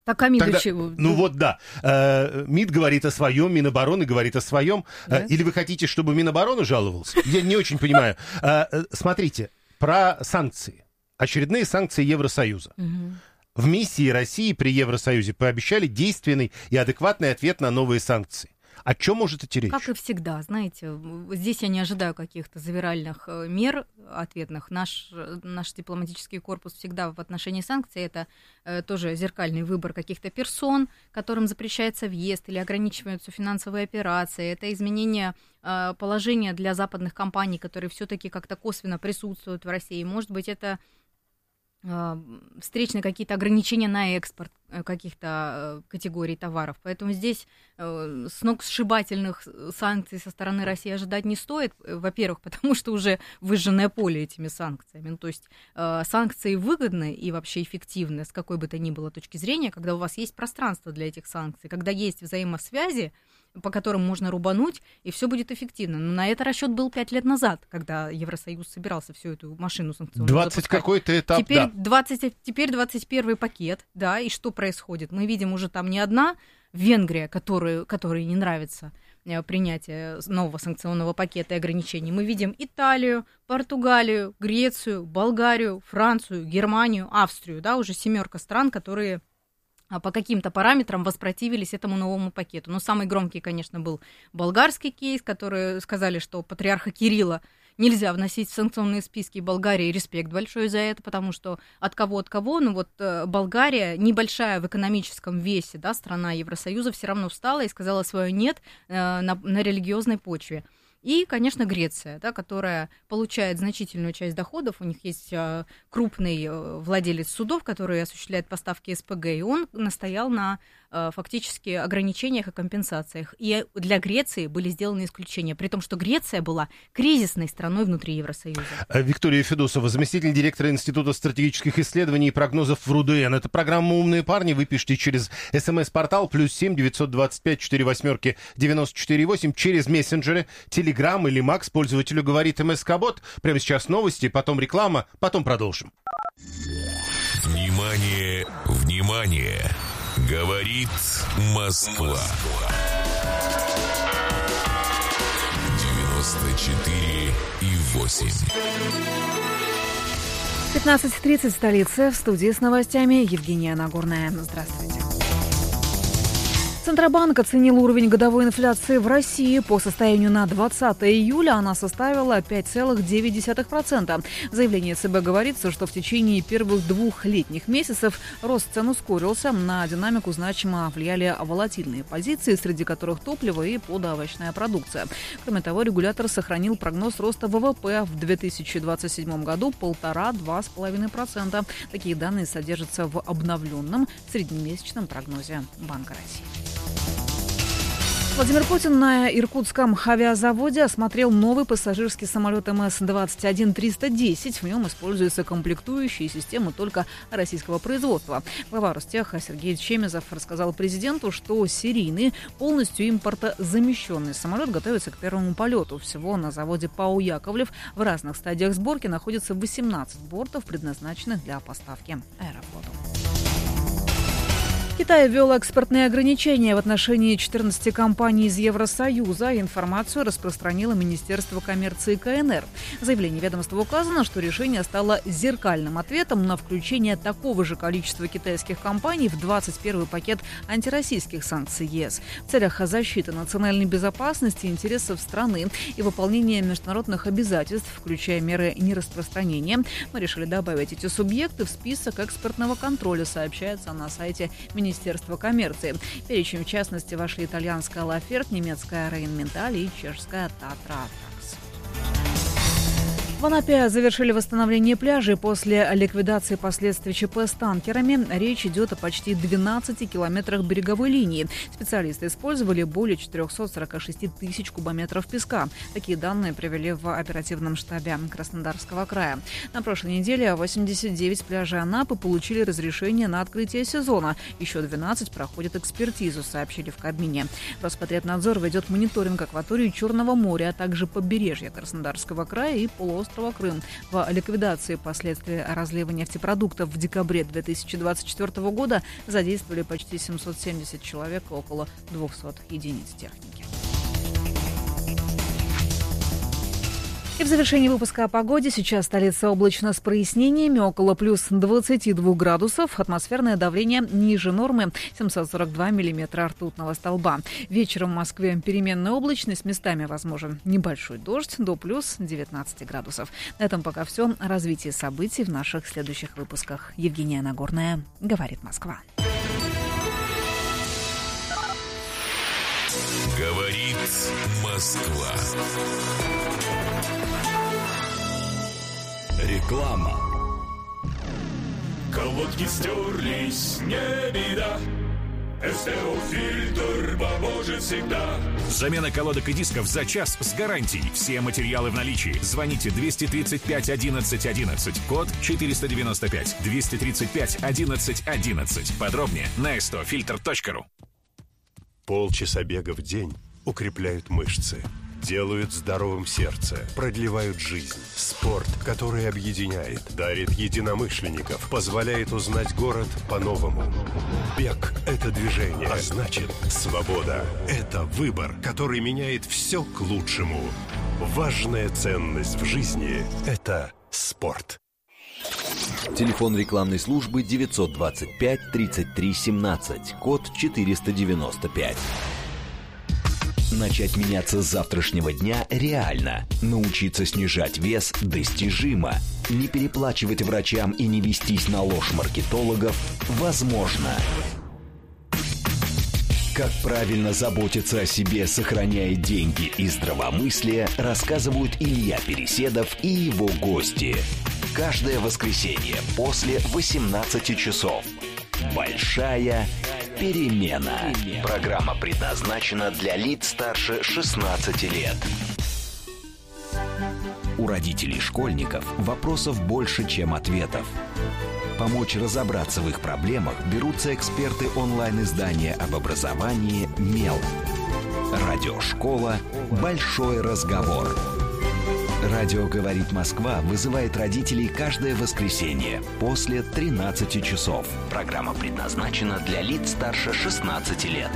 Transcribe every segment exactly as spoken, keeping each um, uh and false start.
Так, а МИД Тогда, чего? ну вот да, э, МИД говорит о своем, Минобороны говорит о своем. Да? Э, или вы хотите, чтобы Минобороны жаловался? Я не очень понимаю. Э, э, смотрите, про санкции. Очередные санкции Евросоюза. Угу. В миссии России при Евросоюзе пообещали действенный и адекватный ответ на новые санкции. О чем может идти речь? Как и всегда, знаете, здесь я не ожидаю каких-то завиральных мер ответных. Наш, наш дипломатический корпус всегда в отношении санкций это э, тоже зеркальный выбор каких-то персон, которым запрещается въезд или ограничиваются финансовые операции. Это изменение э, положения для западных компаний, которые все-таки как-то косвенно присутствуют в России. Может быть, это встречные какие-то ограничения на экспорт каких-то категорий товаров. Поэтому здесь сногсшибательных санкций со стороны России ожидать не стоит. Во-первых, потому что уже выжженное поле этими санкциями. Ну, то есть санкции выгодны и вообще эффективны с какой бы то ни было точки зрения, когда у вас есть пространство для этих санкций, когда есть взаимосвязи, по которым можно рубануть, и все будет эффективно. Но на это расчет был пять лет назад, когда Евросоюз собирался всю эту машину санкционную двадцать запускать. какой-то этап, теперь, да. двадцать, теперь двадцать первый пакет, да, и что происходит? Мы видим уже там не одна Венгрия, которой, которой не нравится принятие нового санкционного пакета и ограничений. Мы видим Италию, Португалию, Грецию, Болгарию, Францию, Германию, Австрию, да, уже семерка стран, которые по каким-то параметрам воспротивились этому новому пакету. Но самый громкий, конечно, был болгарский кейс, которые сказали, что патриарха Кирилла нельзя вносить в санкционные списки. Болгарии респект большой за это, потому что от кого от кого, ну вот Болгария, небольшая в экономическом весе, да, страна Евросоюза, все равно встала и сказала свое «нет» на, на религиозной почве. И, конечно, Греция, да, которая получает значительную часть доходов. У них есть а, крупный а, владелец судов, который осуществляет поставки СПГ, и он настоял на а, фактически ограничениях и компенсациях. И для Греции были сделаны исключения, при том, что Греция была кризисной страной внутри Евросоюза. Виктория Федосова, заместитель директора Института стратегических исследований и прогнозов в РУДН. Это программа «Умные парни». Вы пишите через СМС-портал плюс семь девятьсот двадцать пять четыре восьмерки девяносто четыре восемь, через мессенджеры, телеграм или Макс, пользователю говорит МСК-бот. Прямо сейчас новости, потом реклама, потом продолжим. Внимание, внимание! Говорит Москва. девяносто четыре и восемь. пятнадцать тридцать, столица. В студии с новостями Евгения Нагорная. Здравствуйте. Центробанк оценил уровень годовой инфляции в России. По состоянию на двадцатое июля она составила пять целых девять десятых процента. В заявлении ЦБ говорится, что в течение первых двух летних месяцев рост цен ускорился. На динамику значимо влияли волатильные позиции, среди которых топливо и плодоовощная продукция. Кроме того, регулятор сохранил прогноз роста ВВП в две тысячи двадцать седьмом году полтора-два с половиной процента. Такие данные содержатся в обновленном среднемесячном прогнозе Банка России. Владимир Путин на иркутском авиазаводе осмотрел новый пассажирский самолет эм эс двадцать один триста десять. В нем используются комплектующие системы только российского производства. Глава Ростеха Сергей Чемезов рассказал президенту, что серийный, полностью импортозамещенный самолет готовится к первому полету. Всего на заводе ПАО «Яковлев» в разных стадиях сборки находится восемнадцать бортов, предназначенных для поставки Аэрофлоту. Китай ввел экспортные ограничения в отношении четырнадцати компаний из Евросоюза. Информацию распространило Министерство коммерции ка эн эр. В заявлении ведомства указано, что решение стало зеркальным ответом на включение такого же количества китайских компаний в двадцать первый пакет антироссийских санкций ЕС в целях защиты национальной безопасности, интересов страны и выполнения международных обязательств, включая меры нераспространения. Мы решили добавить эти субъекты в список экспортного контроля, сообщается на сайте Министерства Министерства коммерции. В перечень, в частности, вошли итальянская Лаферт, немецкая Рейнметаль и чешская Татра Тракс. В Анапе завершили восстановление пляжей после ликвидации последствий ЧП с танкерами. Речь идет о почти двенадцати километрах береговой линии. Специалисты использовали более четырехсот сорока шести тысяч кубометров песка. Такие данные привели в оперативном штабе Краснодарского края. На прошлой неделе восемьдесят девять пляжей Анапы получили разрешение на открытие сезона. Еще двенадцать проходят экспертизу, сообщили в Кабмине. Роспотребнадзор ведет мониторинг акватории Черного моря, а также побережья Краснодарского края и полуострова острова Крым. В ликвидации последствий разлива нефтепродуктов в декабре две тысячи двадцать четвёртого года задействовали почти семьсот семьдесят человек, около двухсот единиц техники. И в завершении выпуска о погоде. Сейчас столица облачно с прояснениями, около плюс двадцати двух градусов. Атмосферное давление ниже нормы, семьсот сорок два миллиметра ртутного столба. Вечером в Москве переменная облачность, местами возможен небольшой дождь, до плюс девятнадцати градусов. На этом пока все. Развитие событий в наших следующих выпусках. Евгения Нагорная, говорит Москва. Говорит Москва. Реклама. Колодки стерлись, не беда. СТО-фильтр поможет всегда. Замена колодок и дисков за час с гарантией. Все материалы в наличии. Звоните двести тридцать пять одиннадцать одиннадцать, код четыреста девяносто пять. двести тридцать пять одиннадцать одиннадцать. Подробнее на эс тэ о фильтр точка ру. Полчаса бега в день укрепляют мышцы, делают здоровым сердце, продлевают жизнь. Спорт, который объединяет, дарит единомышленников, позволяет узнать город по-новому. Бег – это движение, а значит, свобода – это выбор, который меняет все к лучшему. Важная ценность в жизни – это спорт. Телефон рекламной службы девятьсот двадцать пять тридцать три семнадцать, код четыреста девяносто пять. Начать меняться с завтрашнего дня реально. Научиться снижать вес достижимо. Не переплачивать врачам и не вестись на ложь маркетологов возможно. Как правильно заботиться о себе, сохраняя деньги и здравомыслие, рассказывают Илья Переседов и его гости. Каждое воскресенье после восемнадцати часов. Большая перемена. Программа предназначена для лиц старше шестнадцати лет. У родителей школьников вопросов больше, чем ответов. Помочь разобраться в их проблемах берутся эксперты онлайн-издания об образовании «Мел». Радиошкола «Большой разговор». Радио «Говорит Москва» вызывает родителей каждое воскресенье после тринадцати часов. Программа предназначена для лиц старше шестнадцати лет.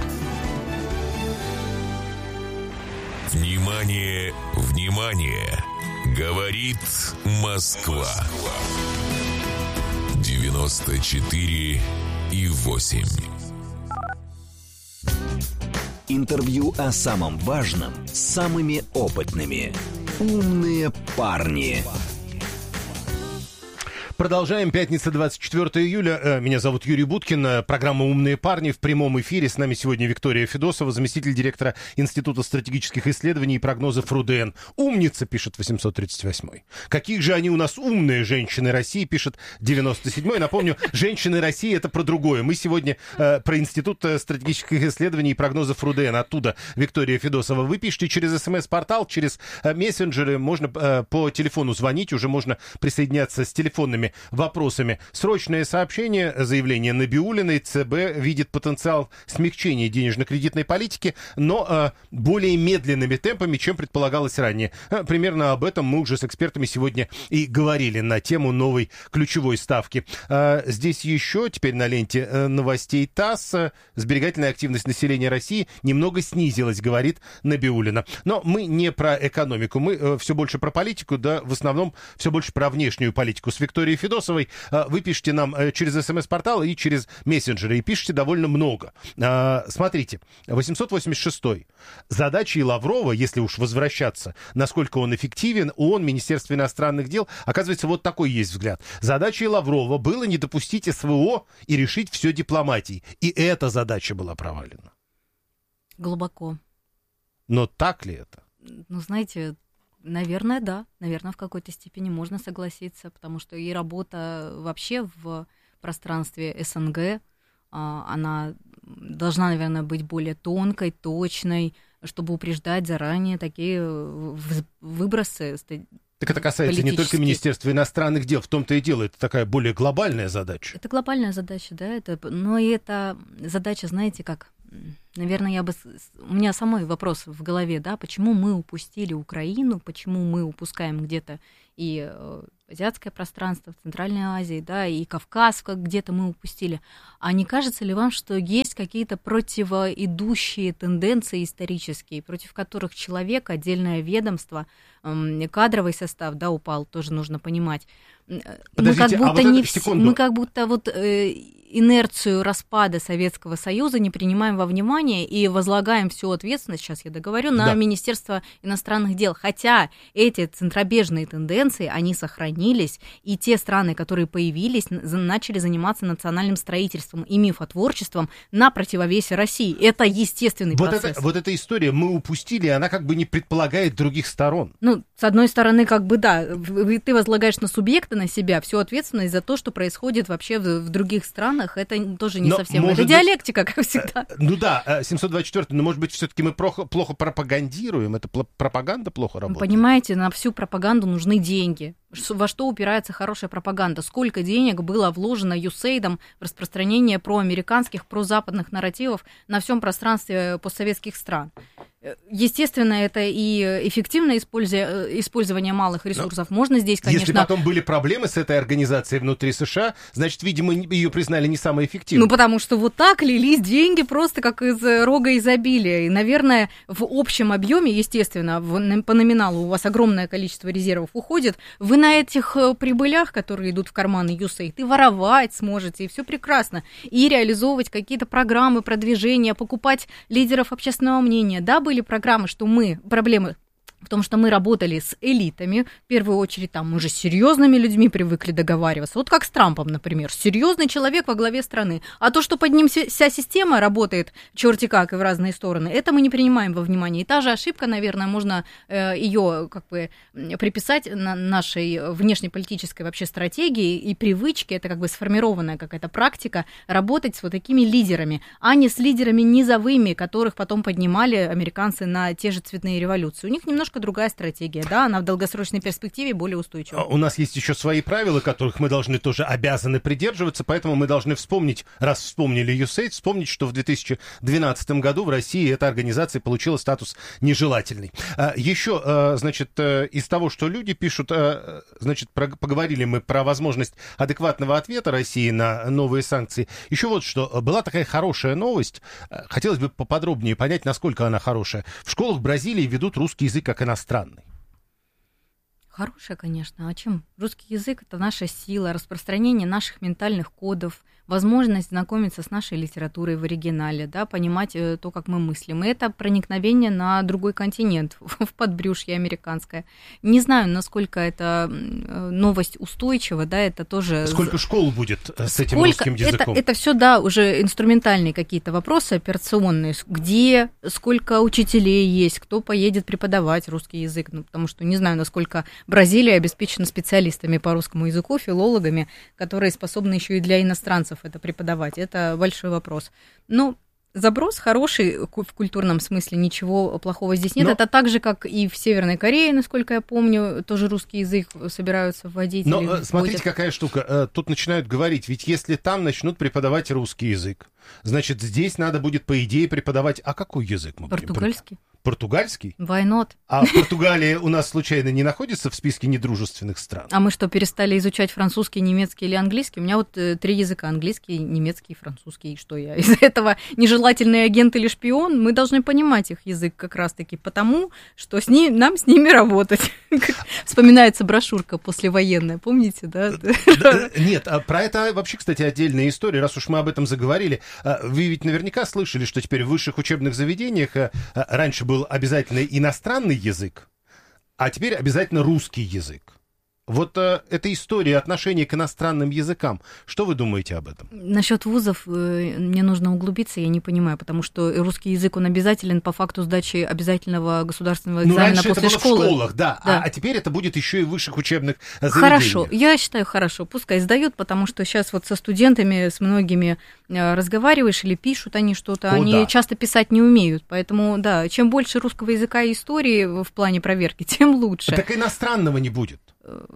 Внимание, внимание! Говорит Москва. девяносто четыре и восемь. Интервью о самом важном с самыми опытными. Умные парни. Продолжаем. Пятница, двадцать четвёртого июля. Меня зовут Юрий Буткин. Программа «Умные парни» в прямом эфире. С нами сегодня Виктория Федосова, заместитель директора Института стратегических исследований и прогнозов РУДН. Умница, пишет восемьсот тридцать восьмой. Каких же они у нас умные, женщины России, пишет девяносто седьмой. Напомню, женщины России — это про другое. Мы сегодня э, про Институт стратегических исследований и прогнозов РУДН. Оттуда Виктория Федосова. Вы пишите через СМС-портал, через э, мессенджеры. Можно э, по телефону звонить. Уже можно присоединяться с телефонными вопросами. Срочное сообщение, заявление Набиуллиной. ЦБ видит потенциал смягчения денежно-кредитной политики, но э, более медленными темпами, чем предполагалось ранее. Э, примерно об этом мы уже с экспертами сегодня и говорили на тему новой ключевой ставки. Э, здесь еще теперь на ленте э, новостей ТАСС. Э, сберегательная активность населения России немного снизилась, говорит Набиуллина. Но мы не про экономику, мы э, все больше про политику, да, в основном все больше про внешнюю политику. С Викторией Федосовой вы пишете нам через СМС-портал и через мессенджеры, и пишете довольно много. Смотрите, восемьсот восемьдесят шестой. Задачей Лаврова, если уж возвращаться, насколько он эффективен, ООН, Министерство иностранных дел, оказывается, вот такой есть взгляд. Задачей Лаврова было не допустить СВО и решить все дипломатией. И эта задача была провалена. Глубоко. Но так ли это? Ну, знаете... Наверное, да. Наверное, в какой-то степени можно согласиться, потому что и работа вообще в пространстве СНГ, она должна, наверное, быть более тонкой, точной, чтобы упреждать заранее такие выбросы. Так это касается не только Министерства иностранных дел, в том-то и дело, это такая более глобальная задача. Это глобальная задача, да, это, но и эта задача, знаете, как... Наверное, я бы... У меня самой вопрос в голове, да, почему мы упустили Украину, почему мы упускаем где-то и азиатское пространство в Центральной Азии, да, и Кавказ как где-то мы упустили. А не кажется ли вам, что есть какие-то противоидущие тенденции исторические, против которых человек, отдельное ведомство, кадровый состав, да, упал, тоже нужно понимать. Подождите, мы как будто а вот не это, вс... мы как будто вот э, инерцию распада Советского Союза не принимаем во внимание и возлагаем всю ответственность, сейчас я договорю, на да. Министерство иностранных дел. Хотя эти центробежные тенденции, они сохранились, и те страны, которые появились, начали заниматься национальным строительством и мифотворчеством на противовесе России. Это естественный вот процесс. Это, вот эта история мы упустили, она как бы не предполагает других сторон. Ну, с одной стороны, как бы, да, ты возлагаешь на субъекта, на себя всю ответственность за то, что происходит вообще в, в других странах. Это тоже не но совсем... Это диалектика, как всегда. Ну да, семьсот двадцать четвёртый, но, может быть, все-таки мы плохо, плохо пропагандируем, это пропаганда плохо работает? Понимаете, на всю пропаганду нужны деньги. Во что упирается хорошая пропаганда? Сколько денег было вложено ю эс эй ай ди в распространение проамериканских, прозападных нарративов на всем пространстве постсоветских стран? Естественно, это и эффективное использование малых ресурсов. Но можно здесь, конечно... Если потом были проблемы с этой организацией внутри США, значит, видимо, ее признали не самой эффективной. Ну, потому что вот так лились деньги просто как из рога изобилия. И, наверное, в общем объеме, естественно, в, по номиналу у вас огромное количество резервов уходит. Вы на этих прибылях, которые идут в карманы ю эс эй ай ди, воровать сможете, и все прекрасно. И реализовывать какие-то программы продвижения, покупать лидеров общественного мнения. Да, были программы, что мы, проблемы в том, что мы работали с элитами, в первую очередь там мы же с серьезными людьми привыкли договариваться, вот как с Трампом, например, серьезный человек во главе страны, а то, что под ним вся система работает черти как и в разные стороны, это мы не принимаем во внимание. И та же ошибка, наверное, можно э, ее как бы приписать на нашей внешнеполитической вообще стратегии и привычке, это как бы сформированная какая-то практика работать с вот такими лидерами, а не с лидерами низовыми, которых потом поднимали американцы на те же цветные революции. У них немножко другая стратегия, да, она в долгосрочной перспективе более устойчива. У нас есть еще свои правила, которых мы должны тоже обязаны придерживаться, поэтому мы должны вспомнить, раз вспомнили ю эс эй ай ди, вспомнить, что в две тысячи двенадцатом году в России эта организация получила статус нежелательный. Еще, значит, из того, что люди пишут, значит, поговорили мы про возможность адекватного ответа России на новые санкции. Еще вот что, была такая хорошая новость, хотелось бы поподробнее понять, насколько она хорошая. В школах Бразилии ведут русский язык как иностранный. Хорошая, конечно. А чем? Русский язык — это наша сила, распространение наших ментальных кодов, возможность знакомиться с нашей литературой в оригинале, да, понимать э, то, как мы мыслим. И это проникновение на другой континент, в подбрюшье американское. Не знаю, насколько эта новость устойчива, да, это тоже... Сколько школ будет с этим сколько... русским языком? Это, это все, да, уже инструментальные какие-то вопросы операционные. Где, сколько учителей есть, кто поедет преподавать русский язык, ну, потому что не знаю, насколько Бразилия обеспечена специалистами по русскому языку, филологами, которые способны еще и для иностранцев это преподавать. Это большой вопрос. Ну, заброс хороший в культурном смысле, ничего плохого здесь нет. Но... Это так же, как и в Северной Корее, насколько я помню, тоже русский язык собираются вводить. Но смотрите, вводят. Какая штука. Тут начинают говорить, ведь если там начнут преподавать русский язык, значит, здесь надо будет, по идее, преподавать... А какой язык мы будем? Португальский. Португальский? Why not? А Португалия у нас случайно не находится в списке недружественных стран? А мы что, перестали изучать французский, немецкий или английский? У меня вот э, три языка: английский, немецкий, французский. И что я? Из-за этого нежелательный агент или шпион? Мы должны понимать их язык как раз-таки потому, что с ним, нам с ними работать. Вспоминается брошюрка послевоенная, помните, да? Нет, про это вообще, кстати, отдельная история, раз уж мы об этом заговорили. Вы ведь наверняка слышали, что теперь в высших учебных заведениях раньше был был обязательно иностранный язык, а теперь обязательно русский язык. Вот э, эта история отношения к иностранным языкам, что вы думаете об этом? Насчет вузов э, мне нужно углубиться, я не понимаю, потому что русский язык, он обязателен по факту сдачи обязательного государственного экзамена ну, раньше после это было школы. В школах, да, да. А, а теперь это будет еще и в высших учебных заведениях. Хорошо, я считаю, хорошо, пускай сдают, потому что сейчас вот со студентами, с многими разговариваешь или пишут они что-то, О, они да. часто писать не умеют, поэтому, да, чем больше русского языка и истории в плане проверки, тем лучше. Так иностранного не будет.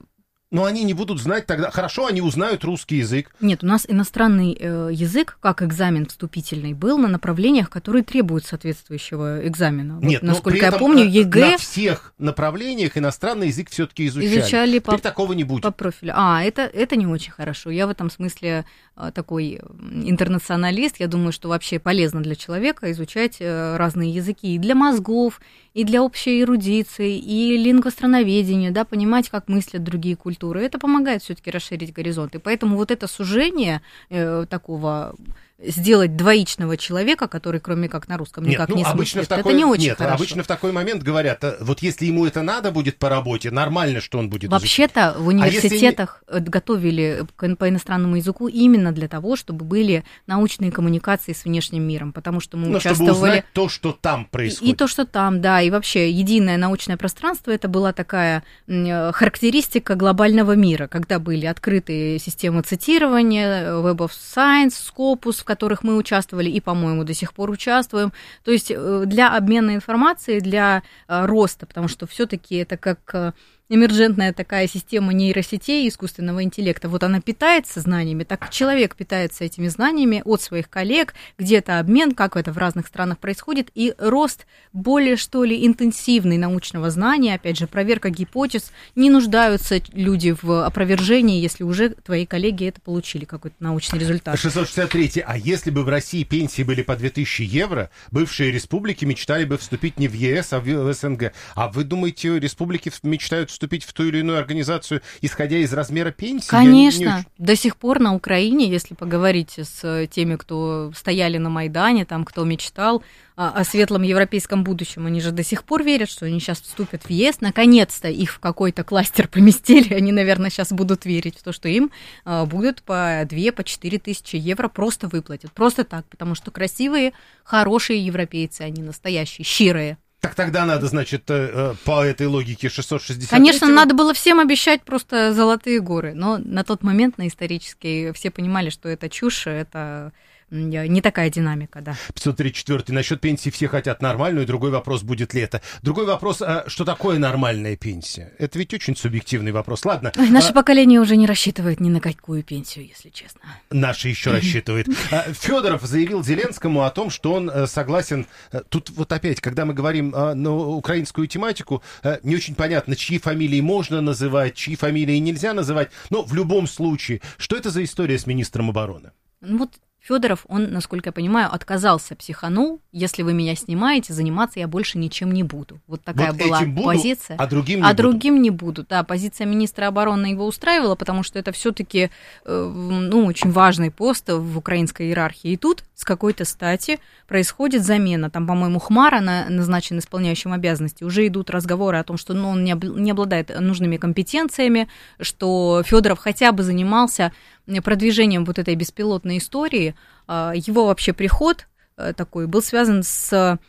Но они не будут знать тогда... Хорошо, они узнают русский язык. Нет, у нас иностранный э, язык, как экзамен вступительный, был на направлениях, которые требуют соответствующего экзамена. Нет, вот, насколько но при я этом помню, ЕГЭ... на всех направлениях иностранный язык все-таки изучали. Изучали Теперь по, такого не будет. По профилю. А, это, это не очень хорошо. Я в этом смысле э, такой интернационалист. Я думаю, что вообще полезно для человека изучать э, разные языки и для мозгов, и для общей эрудиции, и лингвостроноведения, да, понимать, как мыслят другие культуры. Это помогает все-таки расширить горизонты. Поэтому вот это сужение э, такого сделать двоичного человека, который кроме как на русском никак нет, ну, не обычно смыслит, в такой, это не очень нет, хорошо. Обычно в такой момент говорят, вот если ему это надо будет по работе, нормально, что он будет Вообще-то изучать. в университетах а если... готовили по иностранному языку именно для того, чтобы были научные коммуникации с внешним миром, потому что мы ну, участвовали... чтобы узнать то, что там происходит. И, и то, что там, да, и вообще единое научное пространство, это была такая характеристика глобального мира, когда были открытые системы цитирования, Web of Science, Scopus, в которых мы участвовали, и, по-моему, до сих пор участвуем. То есть для обмена информацией, для роста, потому что все-таки это как эмерджентная такая система нейросетей искусственного интеллекта. Вот она питается знаниями, так человек питается этими знаниями от своих коллег, где-то обмен, как это в разных странах происходит, и рост более, что ли, интенсивный научного знания, опять же, проверка гипотез, не нуждаются люди в опровержении, если уже твои коллеги это получили, какой-то научный результат. шестьсот шестьдесят три. А если бы в России пенсии были по две тысячи евро, бывшие республики мечтали бы вступить не в ЕС, а в СНГ. А вы думаете, республики мечтают вступить в ту или иную организацию, исходя из размера пенсии? Конечно. Не... До сих пор на Украине, если поговорить с теми, кто стояли на Майдане, там, кто мечтал о, о светлом европейском будущем, они же до сих пор верят, что они сейчас вступят в ЕС. Наконец-то их в какой-то кластер поместили. Они, наверное, сейчас будут верить в то, что им будут по две, по четыре тысячи евро просто выплатят. Просто так, потому что красивые, хорошие европейцы, они настоящие, щирые. Так тогда надо, значит, по этой логике шестьсот шестьдесят. Конечно, надо было всем обещать просто золотые горы, но на тот момент, на исторический, все понимали, что это чушь, это не такая динамика, да. пятьсот тридцать четыре. Насчет пенсии все хотят нормальную, другой вопрос, будет ли это. Другой вопрос, а что такое нормальная пенсия? Это ведь очень субъективный вопрос. Ладно. Ой, наше а... поколение уже не рассчитывает ни на какую пенсию, если честно. Наши еще рассчитывают. Федоров заявил Зеленскому о том, что он согласен... Тут вот опять, когда мы говорим на украинскую тематику, не очень понятно, чьи фамилии можно называть, чьи фамилии нельзя называть. Но в любом случае, что это за история с министром обороны? Ну вот Федоров, он, насколько я понимаю, отказался, психанул. Если вы меня снимаете, заниматься я больше ничем не буду. Вот такая вот была буду, позиция. А другим не а буду. другим не буду. Да, позиция министра обороны его устраивала, потому что это все-таки э, ну, очень важный пост в украинской иерархии. И тут с какой-то стати происходит замена. Там, по-моему, Хмара назначен исполняющим обязанности. Уже идут разговоры о том, что ну, он не обладает нужными компетенциями, что Федоров хотя бы занимался продвижением вот этой беспилотной истории. Его вообще приход такой был связан с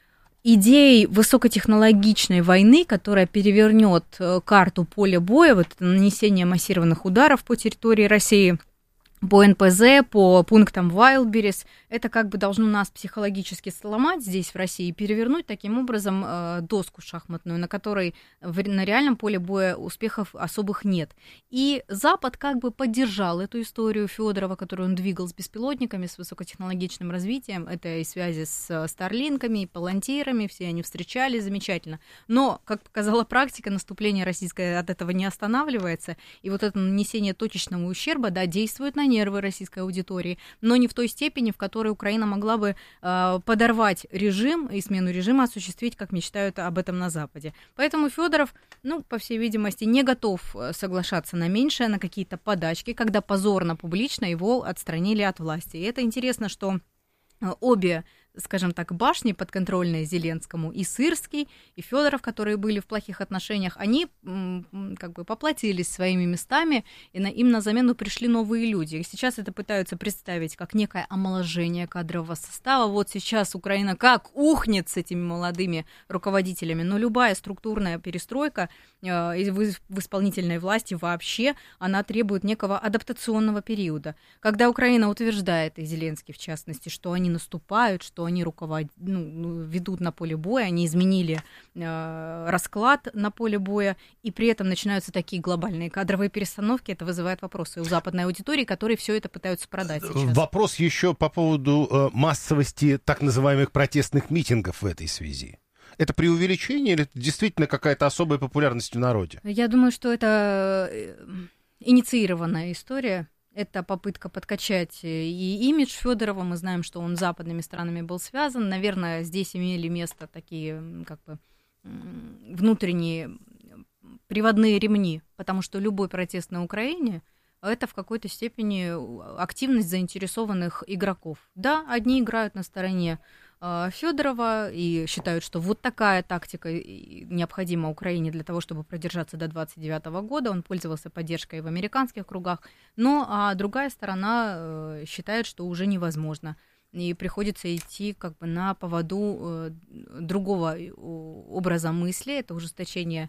идеей высокотехнологичной войны, которая перевернет карту поля боя, вот это нанесение массированных ударов по территории России, по эн пэ зэ, по пунктам Wildberries. Это как бы должно нас психологически сломать здесь, в России, и перевернуть таким образом э, доску шахматную, на которой в, на реальном поле боя успехов особых нет. И Запад как бы поддержал эту историю Федорова, которую он двигал с беспилотниками, с высокотехнологичным развитием. Это и связи с Старлинками, и Палантирами, все они встречались, замечательно. Но, как показала практика, наступление российское от этого не останавливается, и вот это нанесение точечного ущерба, да, действует на нервы российской аудитории, но не в той степени, в которой Украина могла бы э, подорвать режим и смену режима осуществить, как мечтают об этом на Западе. Поэтому Федоров, ну, по всей видимости, не готов соглашаться на меньшее, на какие-то подачки, когда позорно, публично его отстранили от власти. И это интересно, что обе, скажем так, башни подконтрольные Зеленскому, и Сырский, и Федоров, которые были в плохих отношениях, они как бы поплатились своими местами, и на, им на замену пришли новые люди. И сейчас это пытаются представить как некое омоложение кадрового состава. Вот сейчас Украина как ухнет с этими молодыми руководителями, но любая структурная перестройка э, в, в исполнительной власти вообще, она требует некого адаптационного периода. Когда Украина утверждает, и Зеленский в частности, что они наступают, что что они руковод... ну, ведут на поле боя, они изменили э, расклад на поле боя, и при этом начинаются такие глобальные кадровые перестановки, это вызывает вопросы у западной аудитории, которые все это пытаются продать сейчас. Вопрос еще по поводу э, массовости так называемых протестных митингов в этой связи. Это преувеличение или это действительно какая-то особая популярность в народе? Я думаю, что это инициированная история. Это попытка подкачать и имидж Федорова. Мы знаем, что он с западными странами был связан. Наверное, здесь имели место такие как бы внутренние приводные ремни, потому что любой протест на Украине — это в какой-то степени активность заинтересованных игроков. Да, одни играют на стороне Федорова и считают, что вот такая тактика необходима Украине для того, чтобы продержаться до двадцать девятого года. Он пользовался поддержкой в американских кругах. Но а другая сторона считает, что уже невозможно. И приходится идти как бы на поводу другого образа мысли. Это ужесточение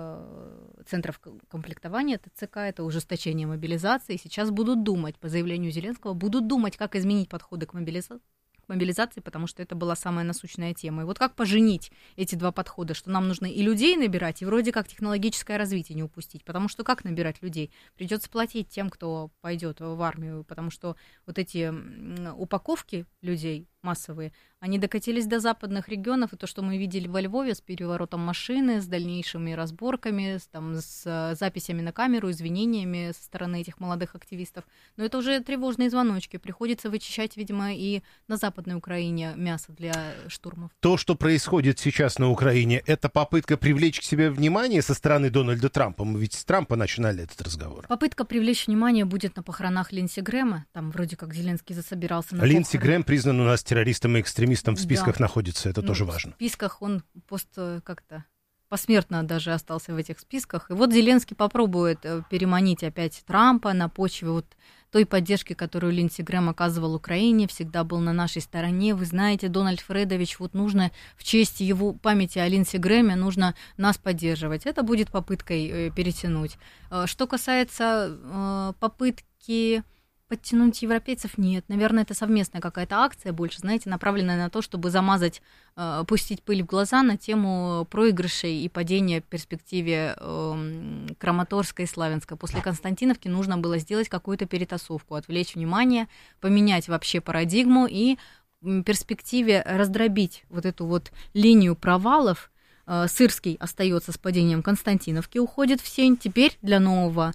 центров комплектования ТЦК, это ужесточение мобилизации. Сейчас будут думать, по заявлению Зеленского, будут думать, как изменить подходы к мобилизации. мобилизации, потому что это была самая насущная тема. И вот как поженить эти два подхода, что нам нужно и людей набирать, и вроде как технологическое развитие не упустить, потому что как набирать людей? Придется платить тем, кто пойдет в армию, потому что вот эти упаковки людей массовые, они докатились до западных регионов, и то, что мы видели во Львове с переворотом машины, с дальнейшими разборками, с, там, с записями на камеру, извинениями со стороны этих молодых активистов, но это уже тревожные звоночки. Приходится вычищать, видимо, и на Западной Украине мясо для штурмов. То, что происходит сейчас на Украине, это попытка привлечь к себе внимание со стороны Дональда Трампа. Мы ведь с Трампа начинали этот разговор. Попытка привлечь внимание будет на похоронах Линдси Грэма. Там вроде как Зеленский засобирался на Линдси похороны. Грэм признан у нас террористом и экстремистом, в списках да. находится, это ну, тоже важно. В списках он пост как-то посмертно даже остался в этих списках. И вот Зеленский попробует переманить опять Трампа на почве вот той поддержки, которую Линдси Грэм оказывал Украине, всегда был на нашей стороне. Вы знаете, Дональд Фредович, вот нужно в честь его памяти о Линдси Грэме, нужно нас поддерживать. Это будет попыткой перетянуть. Что касается попытки подтянуть европейцев, нет. Наверное, это совместная какая-то акция больше, знаете, направленная на то, чтобы замазать, э, пустить пыль в глаза на тему проигрышей и падения в перспективе э, Краматорска и Славянска. После Константиновки нужно было сделать какую-то перетасовку, отвлечь внимание, поменять вообще парадигму и в перспективе раздробить вот эту вот линию провалов. Сырский остается с падением Константиновки, уходит в сень. Теперь для нового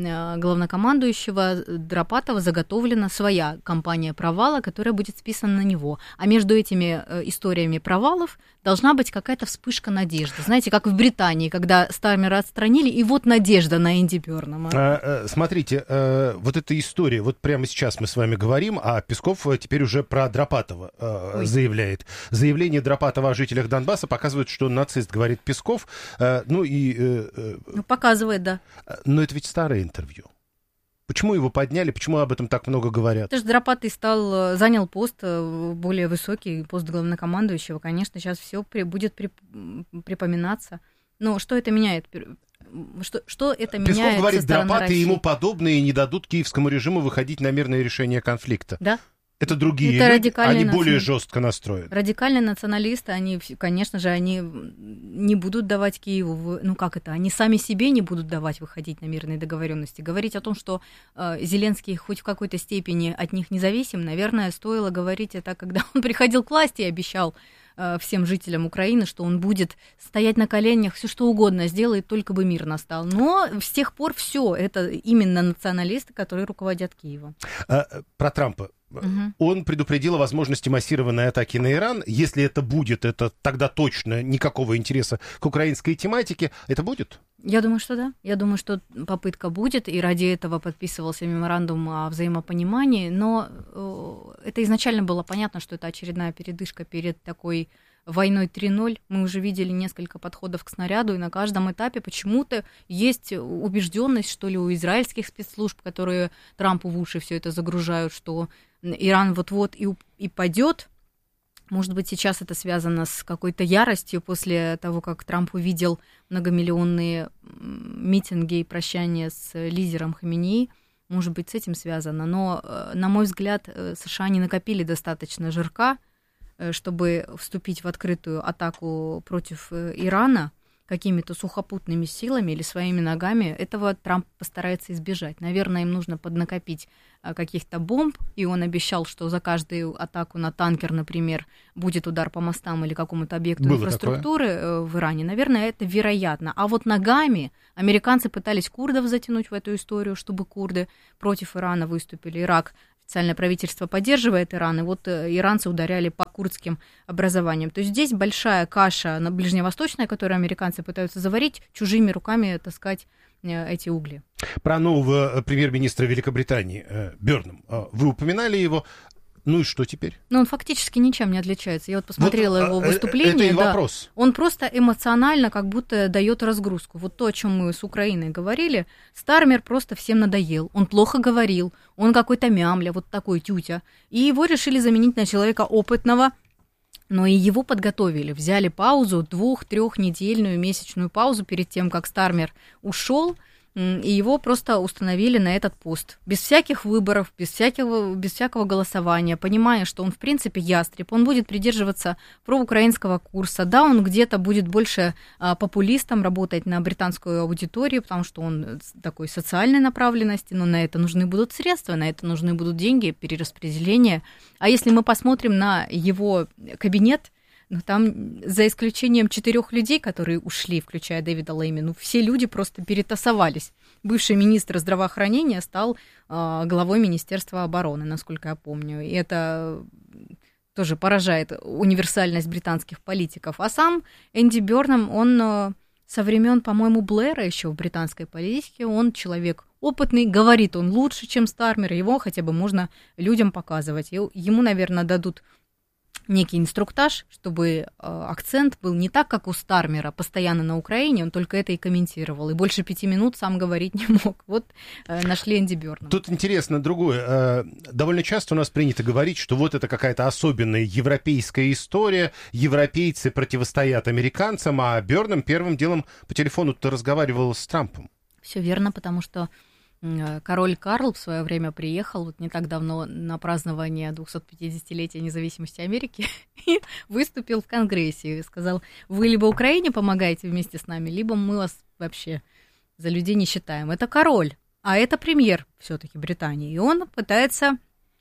главнокомандующего Дропатова заготовлена своя кампания провала, которая будет списана на него. А между этими историями провалов должна быть какая-то вспышка надежды. Знаете, как в Британии, когда Стармера отстранили, и вот надежда на Энди Бёрнама. А, смотрите, вот эта история, вот прямо сейчас мы с вами говорим, а Песков теперь уже про Дропатова Ой. заявляет. Заявление Дропатова о жителях Донбасса показывает, что нацист, говорит Песков. Ну и... Ну, показывает, да. Но это ведь старое интервью. Почему его подняли, почему об этом так много говорят? Это же Дропатый стал, занял пост, более высокий пост главнокомандующего. Конечно, сейчас все при, будет при, припоминаться. Но что это меняет? Что, что это Песков меняет говорит, со стороны Дропатый и России? ему подобные не дадут киевскому режиму выходить на мирное решение конфликта. Да. Это другие это люди, они наци... более жестко настроены. Радикальные националисты, они, конечно же, они не будут давать Киеву, ну как это, они сами себе не будут давать выходить на мирные договоренности. Говорить о том, что э, Зеленский хоть в какой-то степени от них независим, наверное, стоило говорить это, когда он приходил к власти и обещал э, всем жителям Украины, что он будет стоять на коленях, все что угодно сделает, только бы мир настал. Но с тех пор все, это именно националисты, которые руководят Киевом. А, про Трампа. Угу. Он предупредил о возможности массированной атаки на Иран. Если это будет, это тогда точно никакого интереса к украинской тематике. Это будет? Я думаю, что да. Я думаю, что попытка будет, и ради этого подписывался меморандум о взаимопонимании. Но э, это изначально было понятно, что это очередная передышка перед такой войной три ноль. Мы уже видели несколько подходов к снаряду, и на каждом этапе почему-то есть убежденность, что ли, у израильских спецслужб, которые Трампу в уши все это загружают, что Иран вот-вот и, и падет. Может быть, сейчас это связано с какой-то яростью после того, как Трамп увидел многомиллионные митинги и прощания с лидером Хаменеи. Может быть, с этим связано. Но, на мой взгляд, США не накопили достаточно жирка чтобы вступить в открытую атаку против Ирана какими-то сухопутными силами или своими ногами, этого Трамп постарается избежать. Наверное, им нужно поднакопить каких-то бомб, и он обещал, что за каждую атаку на танкер, например, будет удар по мостам или какому-то объекту Было инфраструктуры такое? в Иране. Наверное, это вероятно. А вот ногами американцы пытались курдов затянуть в эту историю, чтобы курды против Ирана выступили. Ирак, официальное правительство поддерживает Иран, и вот иранцы ударяли по курдским образованиям. То есть здесь большая каша на ближневосточная, которую американцы пытаются заварить, чужими руками таскать эти угли. Про нового премьер-министра Великобритании Бёрнам. Вы упоминали его. Ну и что теперь? Ну, он фактически ничем не отличается. Я вот посмотрела вот, его выступление. Это и да, вопрос. Он просто эмоционально как будто дает разгрузку. Вот то, о чем мы с Украиной говорили, Стармер просто всем надоел. Он плохо говорил, он какой-то мямля, вот такой тютя. И его решили заменить на человека опытного, но и его подготовили. Взяли паузу, двух-трехнедельную месячную паузу перед тем, как Стармер ушел. И его просто установили на этот пост. Без всяких выборов, без всякого, без всякого голосования, понимая, что он, в принципе, ястреб, он будет придерживаться проукраинского курса. Да, он где-то будет больше а, популистом, работать на британскую аудиторию, потому что он такой социальной направленности, но на это нужны будут средства, на это нужны будут деньги, перераспределение. А если мы посмотрим на его кабинет, ну, там, за исключением четырех людей, которые ушли, включая Дэвида Лейми, ну, все люди просто перетасовались. Бывший министр здравоохранения стал э, главой Министерства обороны, насколько я помню. И это тоже поражает универсальность британских политиков. А сам Энди Бёрнам, он э, со времен, по-моему, Блэра еще в британской политике, он человек опытный, говорит он лучше, чем Стармер, его хотя бы можно людям показывать. И ему, наверное, дадут некий инструктаж, чтобы э, акцент был не так, как у Стармера, постоянно на Украине, он только это и комментировал, и больше пяти минут сам говорить не мог. Вот э, нашли Энди Бёрнама. Тут интересно другое. Э, довольно часто у нас принято говорить, что вот это какая-то особенная европейская история, европейцы противостоят американцам, а Бёрнам первым делом по телефону-то разговаривал с Трампом. Все верно, потому что король Карл в свое время приехал вот не так давно на празднование двухсотпятидесятилетия независимости Америки и выступил в Конгрессе и сказал: вы либо Украине помогаете вместе с нами, либо мы вас вообще за людей не считаем. Это король, а это премьер все-таки Британии. И он пытается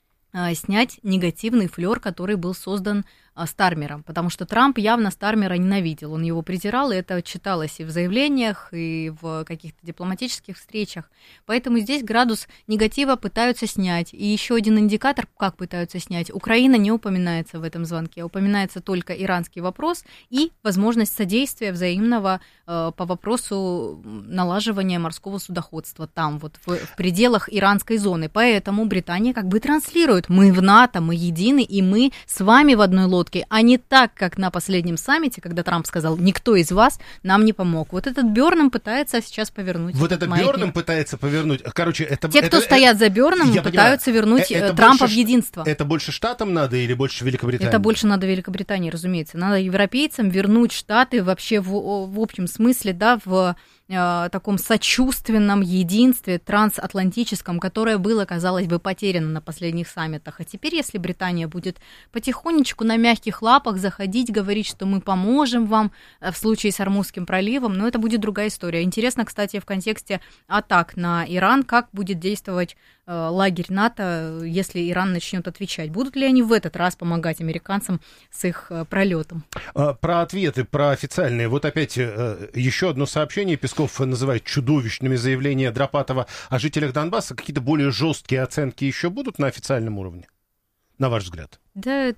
а, снять негативный флёр, который был создан а, Стармером, потому что Трамп явно Стармера ненавидел, он его притирал, и это читалось и в заявлениях, и в каких-то дипломатических встречах. Поэтому здесь градус негатива пытаются снять. И еще один индикатор, как пытаются снять. Украина не упоминается в этом звонке, упоминается только иранский вопрос и возможность содействия взаимного э, по вопросу налаживания морского судоходства там, вот в, в пределах иранской зоны. Поэтому Британия как бы транслирует: мы в НАТО, мы едины, и мы с вами в одной лодке, а не так, как на последнем саммите, когда Трамп сказал: никто из вас нам не помог. Вот этот Бёрнам пытается сейчас повернуть. Вот это Бёрнам пытается повернуть. Короче, это... Те, кто это, стоят это, за Бёрнамом, пытаются понимаю, вернуть это Трампа больше, в единство. Это больше Штатам надо или больше Великобритании? Это больше надо Великобритании, разумеется. Надо европейцам вернуть Штаты вообще в, в общем смысле, да, в э, таком сочувственном единстве трансатлантическом, которое было, казалось бы, потеряно на последних саммитах. А теперь, если Британия будет потихонечку на мягких лапах заходить, говорить, что мы поможем вам в случае с Ормузским проливом, но это будет другая история. Интересно, кстати, в контексте атак на Иран, как будет действовать э, лагерь НАТО, если Иран начнет отвечать. Будут ли они в этот раз помогать американцам с их э, пролетом? Про ответы, про официальные. Вот опять э, еще одно сообщение. Песков называет чудовищными заявления Дропатова о жителях Донбасса. Какие-то более жесткие оценки еще будут на официальном уровне, на ваш взгляд? Да,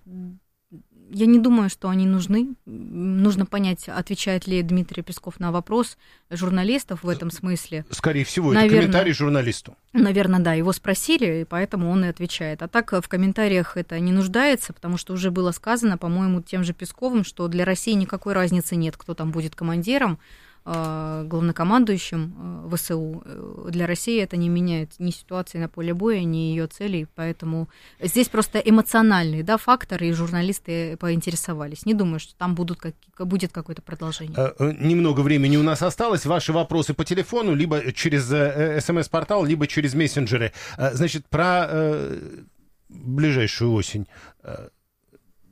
я не думаю, что они нужны. Нужно понять, отвечает ли Дмитрий Песков на вопрос журналистов в этом смысле. Скорее всего, наверное, это комментарий журналисту. Наверное, да, его спросили, и поэтому он и отвечает. А так в комментариях это не нуждается, потому что уже было сказано, по-моему, тем же Песковым, что для России никакой разницы нет, кто там будет командиром, главнокомандующим ВСУ. Для России это не меняет ни ситуации на поле боя, ни ее целей, поэтому здесь просто эмоциональный, да, фактор, и журналисты поинтересовались. Не думаю, что там будут как, будет какое-то продолжение. Немного времени у нас осталось. Ваши вопросы по телефону, либо через СМС-портал, либо через мессенджеры. Значит, про ближайшую осень.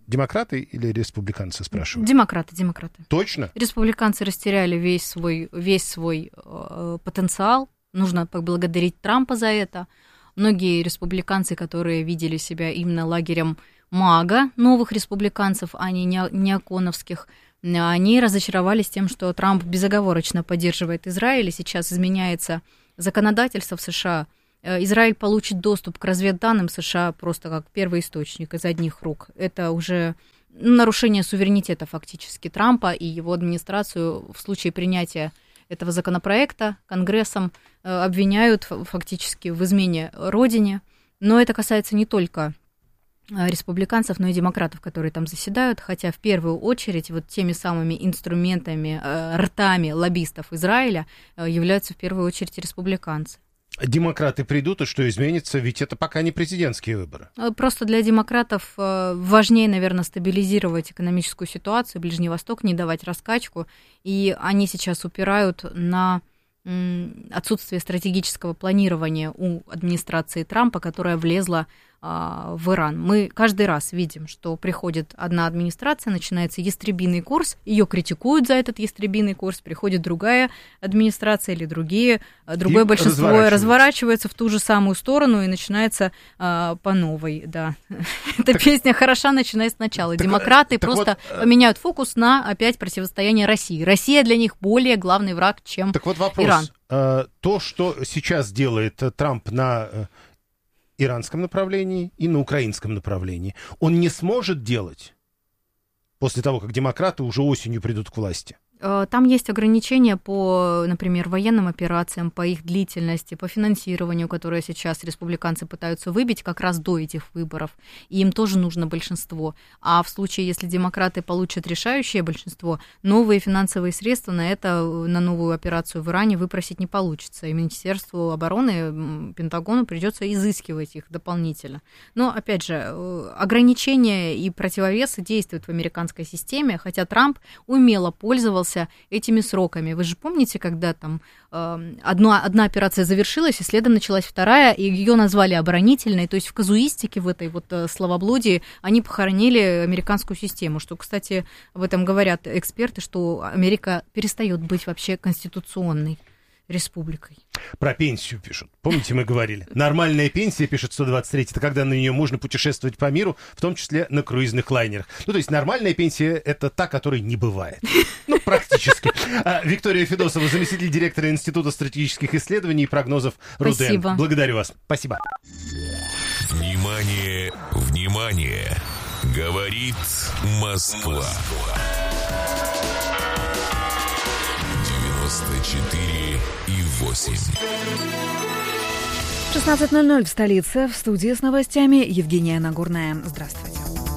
Демократы или республиканцы, спрашивают? Демократы, демократы. Точно? Республиканцы растеряли весь свой, весь свой э, потенциал. Нужно поблагодарить Трампа за это. Многие республиканцы, которые видели себя именно лагерем МАГА, новых республиканцев, а не неоконовских, они разочаровались тем, что Трамп безоговорочно поддерживает Израиль, и сейчас изменяется законодательство в США. Израиль получит доступ к разведданным США просто как первый источник из одних рук. Это уже нарушение суверенитета фактически Трампа и его администрацию в случае принятия этого законопроекта Конгрессом обвиняют фактически в измене родине. Но это касается не только республиканцев, но и демократов, которые там заседают, хотя в первую очередь вот теми самыми инструментами, ртами лоббистов Израиля являются в первую очередь республиканцы. Демократы придут, и что изменится? Ведь это пока не президентские выборы. Просто для демократов важнее, наверное, стабилизировать экономическую ситуацию, Ближний Восток, не давать раскачку, и они сейчас упирают на отсутствие стратегического планирования у администрации Трампа, которая влезла а, в Иран. Мы каждый раз видим, что приходит одна администрация, начинается ястребиный курс, ее критикуют за этот ястребиный курс, приходит другая администрация или другие, другое и большинство разворачивается. разворачивается в ту же самую сторону и начинается а, по новой. Да. Эта песня хороша, начиная сначала. Демократы просто поменяют фокус на опять противостояние России. Россия для них более главный враг, чем так вот вопрос. Иран. То, что сейчас делает Трамп на иранском направлении и на украинском направлении, он не сможет делать после того, как демократы уже осенью придут к власти? Там есть ограничения по, например, военным операциям, по их длительности, по финансированию, которое сейчас республиканцы пытаются выбить как раз до этих выборов, и им тоже нужно большинство. А в случае, если демократы получат решающее большинство, новые финансовые средства на это, на новую операцию в Иране выпросить не получится, и Министерству обороны, Пентагону придется изыскивать их дополнительно. Но, опять же, ограничения и противовесы действуют в американской системе, хотя Трамп умело пользовался этими сроками. Вы же помните, когда там э, одна, одна операция завершилась, и следом началась вторая, и ее назвали оборонительной, то есть в казуистике, в этой вот э, словоблудии они похоронили американскую систему, что, кстати, об этом говорят эксперты, что Америка перестает быть вообще конституционной республикой. Про пенсию пишут. Помните, мы говорили? Нормальная пенсия, пишет сто двадцать три, это когда на нее можно путешествовать по миру, в том числе на круизных лайнерах. Ну, то есть нормальная пенсия — это та, которой не бывает. Ну, практически. Виктория Федосова, заместитель директора Института стратегических исследований и прогнозов РУДН. Спасибо. Благодарю вас. Спасибо. Внимание, внимание! Говорит Москва. девяносто четыре и восемь. шестнадцать ноль ноль в столице. В студии с новостями Евгения Нагорная. Здравствуйте.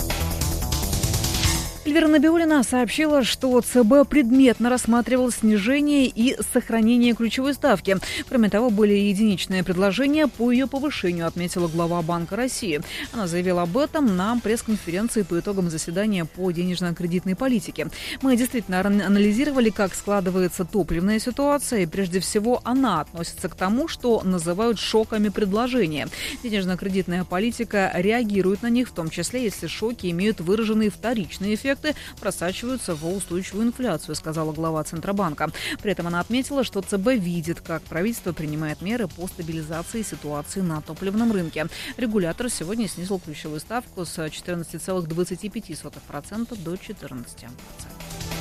Эльвира Набиуллина сообщила, что ЦБ предметно рассматривал снижение и сохранение ключевой ставки. Кроме того, были единичные предложения по ее повышению, отметила глава Банка России. Она заявила об этом на пресс-конференции по итогам заседания по денежно-кредитной политике. Мы действительно анализировали, как складывается топливная ситуация, и прежде всего она относится к тому, что называют шоками предложения. Денежно-кредитная политика реагирует на них, в том числе, если шоки имеют выраженный вторичный эффект, просачиваются в устойчивую инфляцию, сказала глава Центробанка. При этом она отметила, что ЦБ видит, как правительство принимает меры по стабилизации ситуации на топливном рынке. Регулятор сегодня снизил ключевую ставку с четырнадцати целых двадцати пяти сотых процента до четырнадцати процентов.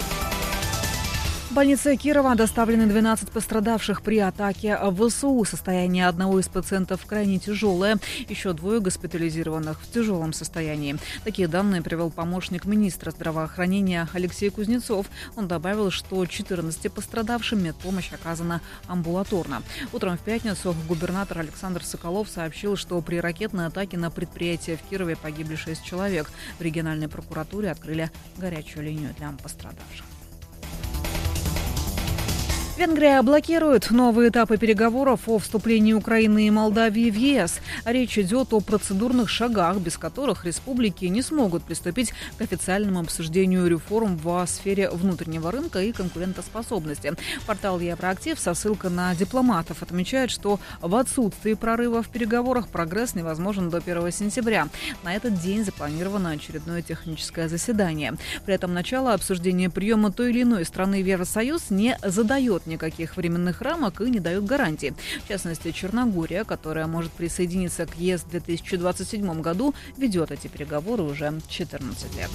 В больнице Кирова доставлены двенадцать пострадавших при атаке ВСУ. Состояние одного из пациентов крайне тяжелое. Еще двое госпитализированных в тяжелом состоянии. Такие данные привел помощник министра здравоохранения Алексей Кузнецов. Он добавил, что четырнадцати пострадавшим медпомощь оказана амбулаторно. Утром в пятницу губернатор Александр Соколов сообщил, что при ракетной атаке на предприятие в Кирове погибли шесть человек. В региональной прокуратуре открыли горячую линию для пострадавших. Венгрия блокирует новые этапы переговоров о вступлении Украины и Молдавии в ЕС. Речь идет о процедурных шагах, без которых республики не смогут приступить к официальному обсуждению реформ в сфере внутреннего рынка и конкурентоспособности. Портал Евроактив со ссылкой на дипломатов отмечает, что в отсутствии прорыва в переговорах прогресс невозможен до первого сентября. На этот день запланировано очередное техническое заседание. При этом начало обсуждения приема той или иной страны в Евросоюз не задает никаких временных рамок и не дает гарантий. В частности, Черногория, которая может присоединиться к ЕС в две тысячи двадцать седьмом году, ведет эти переговоры уже четырнадцать лет.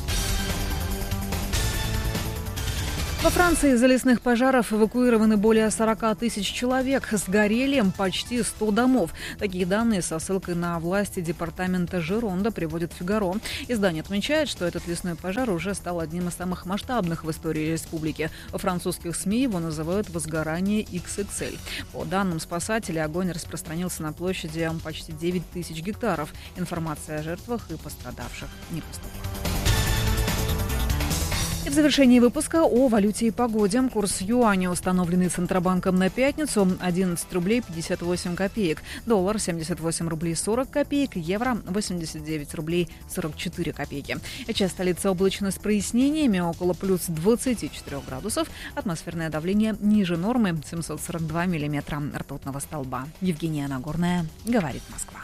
Во Франции из-за лесных пожаров эвакуированы более сорок тысяч человек. Сгорели почти сто домов. Такие данные со ссылкой на власти департамента Жеронда приводит «Фигаро». Издание отмечает, что этот лесной пожар уже стал одним из самых масштабных в истории республики. Во французских СМИ его называют «возгорание икс икс эль». По данным спасателей, огонь распространился на площади почти девять тысяч гектаров. Информация о жертвах и пострадавших не поступила. И в завершении выпуска о валюте и погоде. Курс юаня, установленный Центробанком на пятницу, одиннадцать рублей пятьдесят восемь копеек. Доллар семьдесят восемь рублей сорок копеек. Евро восемьдесят девять рублей сорок четыре копейки. Сейчас столица облачно с прояснениями, около плюс двадцати четырёх градусов. Атмосферное давление ниже нормы, семьсот сорок два миллиметра ртутного столба. Евгения Нагорная, говорит Москва.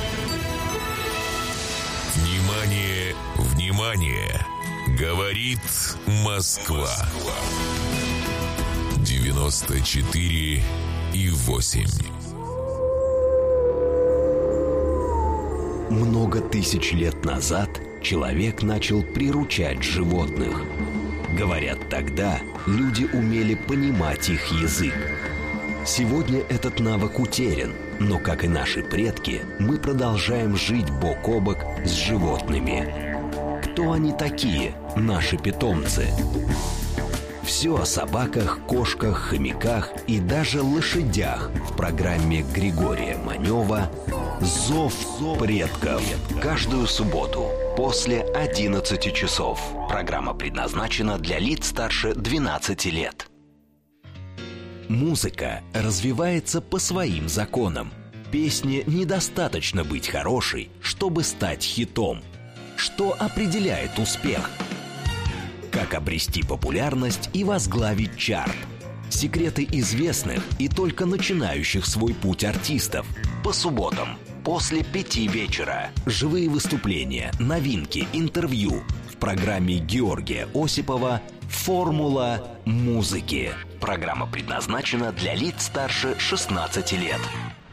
Внимание, внимание! Говорит Москва. девяносто четыре и восемь. Много тысяч лет назад человек начал приручать животных. Говорят, тогда люди умели понимать их язык. Сегодня этот навык утерян, но, как и наши предки, мы продолжаем жить бок о бок с животными. Кто они такие, наши питомцы? Все о собаках, кошках, хомяках и даже лошадях в программе Григория Манева «Зов предков». Каждую субботу после одиннадцати часов. Программа предназначена для лиц старше двенадцати лет. Музыка развивается по своим законам. Песне недостаточно быть хорошей, чтобы стать хитом. Что определяет успех? Как обрести популярность и возглавить чарт? Секреты известных и только начинающих свой путь артистов. По субботам после пяти вечера. Живые выступления, новинки, интервью в программе Георгия Осипова «Формула музыки». Программа предназначена для лиц старше шестнадцати лет.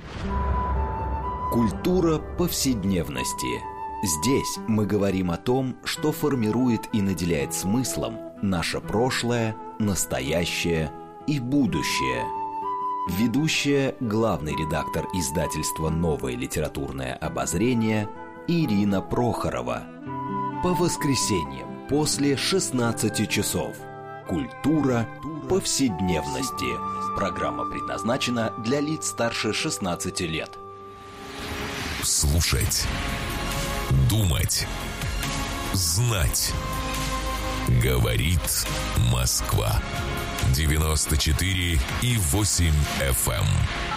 Культура повседневности. Здесь мы говорим о том, что формирует и наделяет смыслом наше прошлое, настоящее и будущее. Ведущая, главный редактор издательства «Новое литературное обозрение» Ирина Прохорова. По воскресеньям после шестнадцати часов. Культура повседневности. Программа предназначена для лиц старше шестнадцати лет. Слушать. Думать. Знать. Говорит Москва. девяносто четыре и восемь эф эм.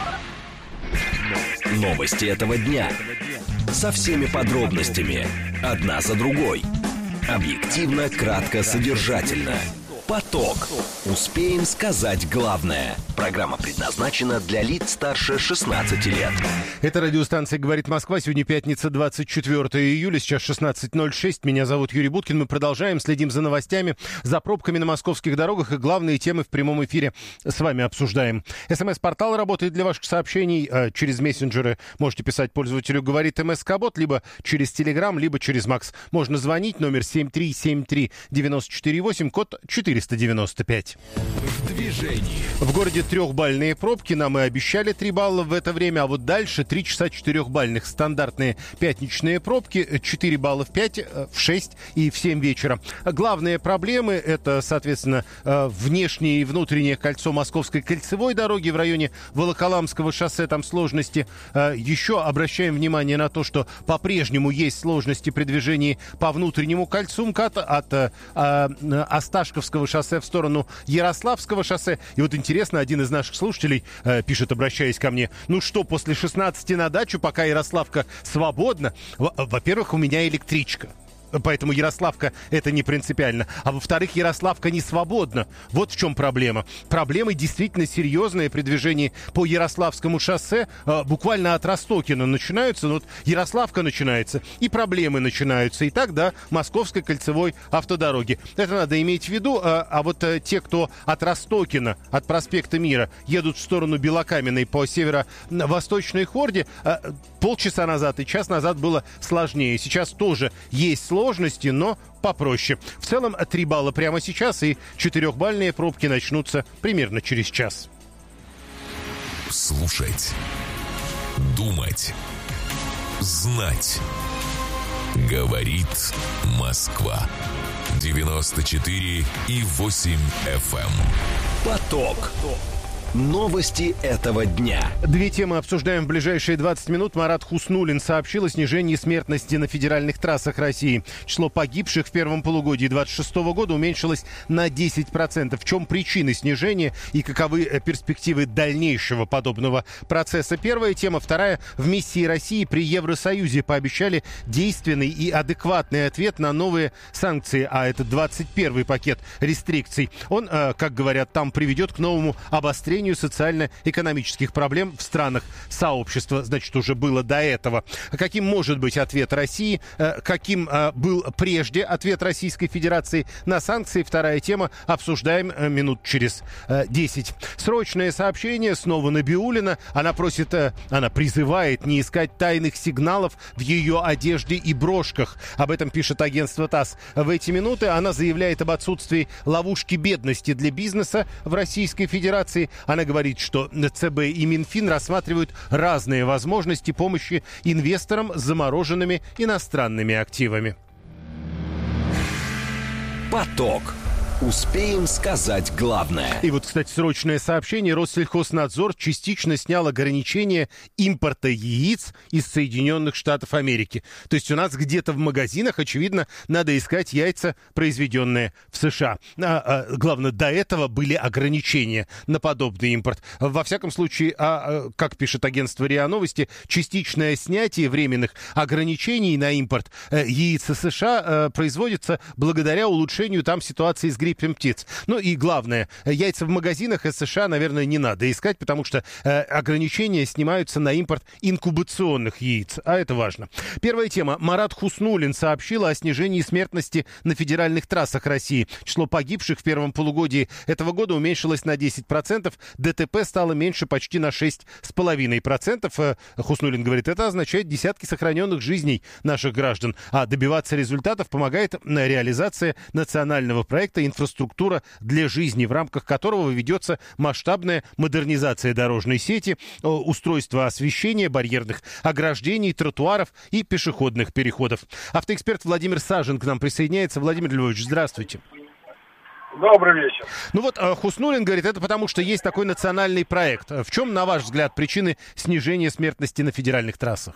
Новости этого дня. Со всеми подробностями. Одна за другой. Объективно, кратко, содержательно. Поток. Успеем сказать главное. Программа предназначена для лиц старше шестнадцати лет. Это радиостанция «Говорит Москва». Сегодня пятница, двадцать четвёртого июля, сейчас шестнадцать ноль шесть. Меня зовут Юрий Буткин. Мы продолжаем, следим за новостями, за пробками на московских дорогах и главные темы в прямом эфире с вами обсуждаем. СМС-портал работает для ваших сообщений. Через мессенджеры можете писать пользователю «Говорит МСК-бот», либо через Телеграм, либо через Макс. Можно звонить, номер семь три семь три девять четыре восемь, код четыреста девяносто пять. В движении. В городе трехбальные пробки. Нам и обещали три балла в это время, а вот дальше три часа четырехбальных. Стандартные пятничные пробки, четыре балла в пять, в шесть и в семь вечера. Главные проблемы — это, соответственно, внешнее и внутреннее кольцо Московской кольцевой дороги в районе Волоколамского шоссе. Там сложности. Еще обращаем внимание на то, что по-прежнему есть сложности при движении по внутреннему кольцу МКАД от Осташковского шоссе в сторону Ярославского шоссе. И вот интересно, один из наших слушателей э, пишет, обращаясь ко мне, ну что, после шестнадцати на дачу, пока Ярославка свободна? Во- во-первых, у меня электричка. Поэтому Ярославка это не принципиально. А во-вторых, Ярославка не свободна. Вот в чем проблема. Проблемы действительно серьезные при движении по Ярославскому шоссе. Э, буквально от Ростокина начинаются. Ну, вот Ярославка начинается, и проблемы начинаются. И так до Московской кольцевой автодороги. Это надо иметь в виду. А, а вот э, те, кто от Ростокина, от проспекта Мира, едут в сторону Белокаменной по северо-восточной хорде, э, полчаса назад и час назад было сложнее. Сейчас тоже есть сложности. Сложности, но попроще. В целом, три балла прямо сейчас, и четырехбальные пробки начнутся примерно через час. Слушать. Думать. Знать. Говорит Москва. девяносто четыре и восемь эф эм. Поток. Новости этого дня. Две темы обсуждаем в ближайшие двадцать минут. Марат Хуснуллин сообщил о снижении смертности на федеральных трассах России. Число погибших в первом полугодии двадцать шестого года уменьшилось на десять процентов. В чем причины снижения и каковы перспективы дальнейшего подобного процесса? Первая тема. Вторая. В миссии России при Евросоюзе пообещали действенный и адекватный ответ на новые санкции. А это двадцать первый пакет рестрикций. Он, как говорят, там приведет к новому обострению социально-экономических проблем в странах сообщества. Значит, уже было до этого. Каким может быть ответ России? Каким был прежде ответ Российской Федерации на санкции? Вторая тема. Обсуждаем минут через десять. Срочное сообщение снова Набиуллина. Она просит, она призывает не искать тайных сигналов в ее одежде и брошках. Об этом пишет агентство ТАСС. В эти минуты она заявляет об отсутствии ловушки бедности для бизнеса в Российской Федерации. Она говорит, что ЦБ и Минфин рассматривают разные возможности помощи инвесторам с замороженными иностранными активами. Поток. Успеем сказать главное. И вот, кстати, срочное сообщение. Россельхознадзор частично снял ограничения импорта яиц из Соединенных Штатов Америки. То есть у нас где-то в магазинах, очевидно, надо искать яйца, произведенные в США. А, а, главное, до этого были ограничения на подобный импорт. Во всяком случае, а, а, как пишет агентство РИА Новости, частичное снятие временных ограничений на импорт а, яиц из США а, производится благодаря улучшению там ситуации с гриппом птиц. Ну и главное, яйца в магазинах из США, наверное, не надо искать, потому что э, ограничения снимаются на импорт инкубационных яиц, а это важно. Первая тема. Марат Хуснуллин сообщил о снижении смертности на федеральных трассах России. Число погибших в первом полугодии этого года уменьшилось на десять процентов. ДТП стало меньше почти на шесть целых пять десятых процента. Хуснуллин говорит, это означает десятки сохраненных жизней наших граждан. А добиваться результатов помогает реализация национального проекта «Инфраструктура для жизни», в рамках которого ведется масштабная модернизация дорожной сети, устройство освещения, барьерных ограждений, тротуаров и пешеходных переходов. Автоэксперт Владимир Сажин к нам присоединяется. Владимир Львович, здравствуйте. Добрый вечер. Ну вот Хуснуллин говорит, это потому что есть такой национальный проект. В чем, на ваш взгляд, причины снижения смертности на федеральных трассах?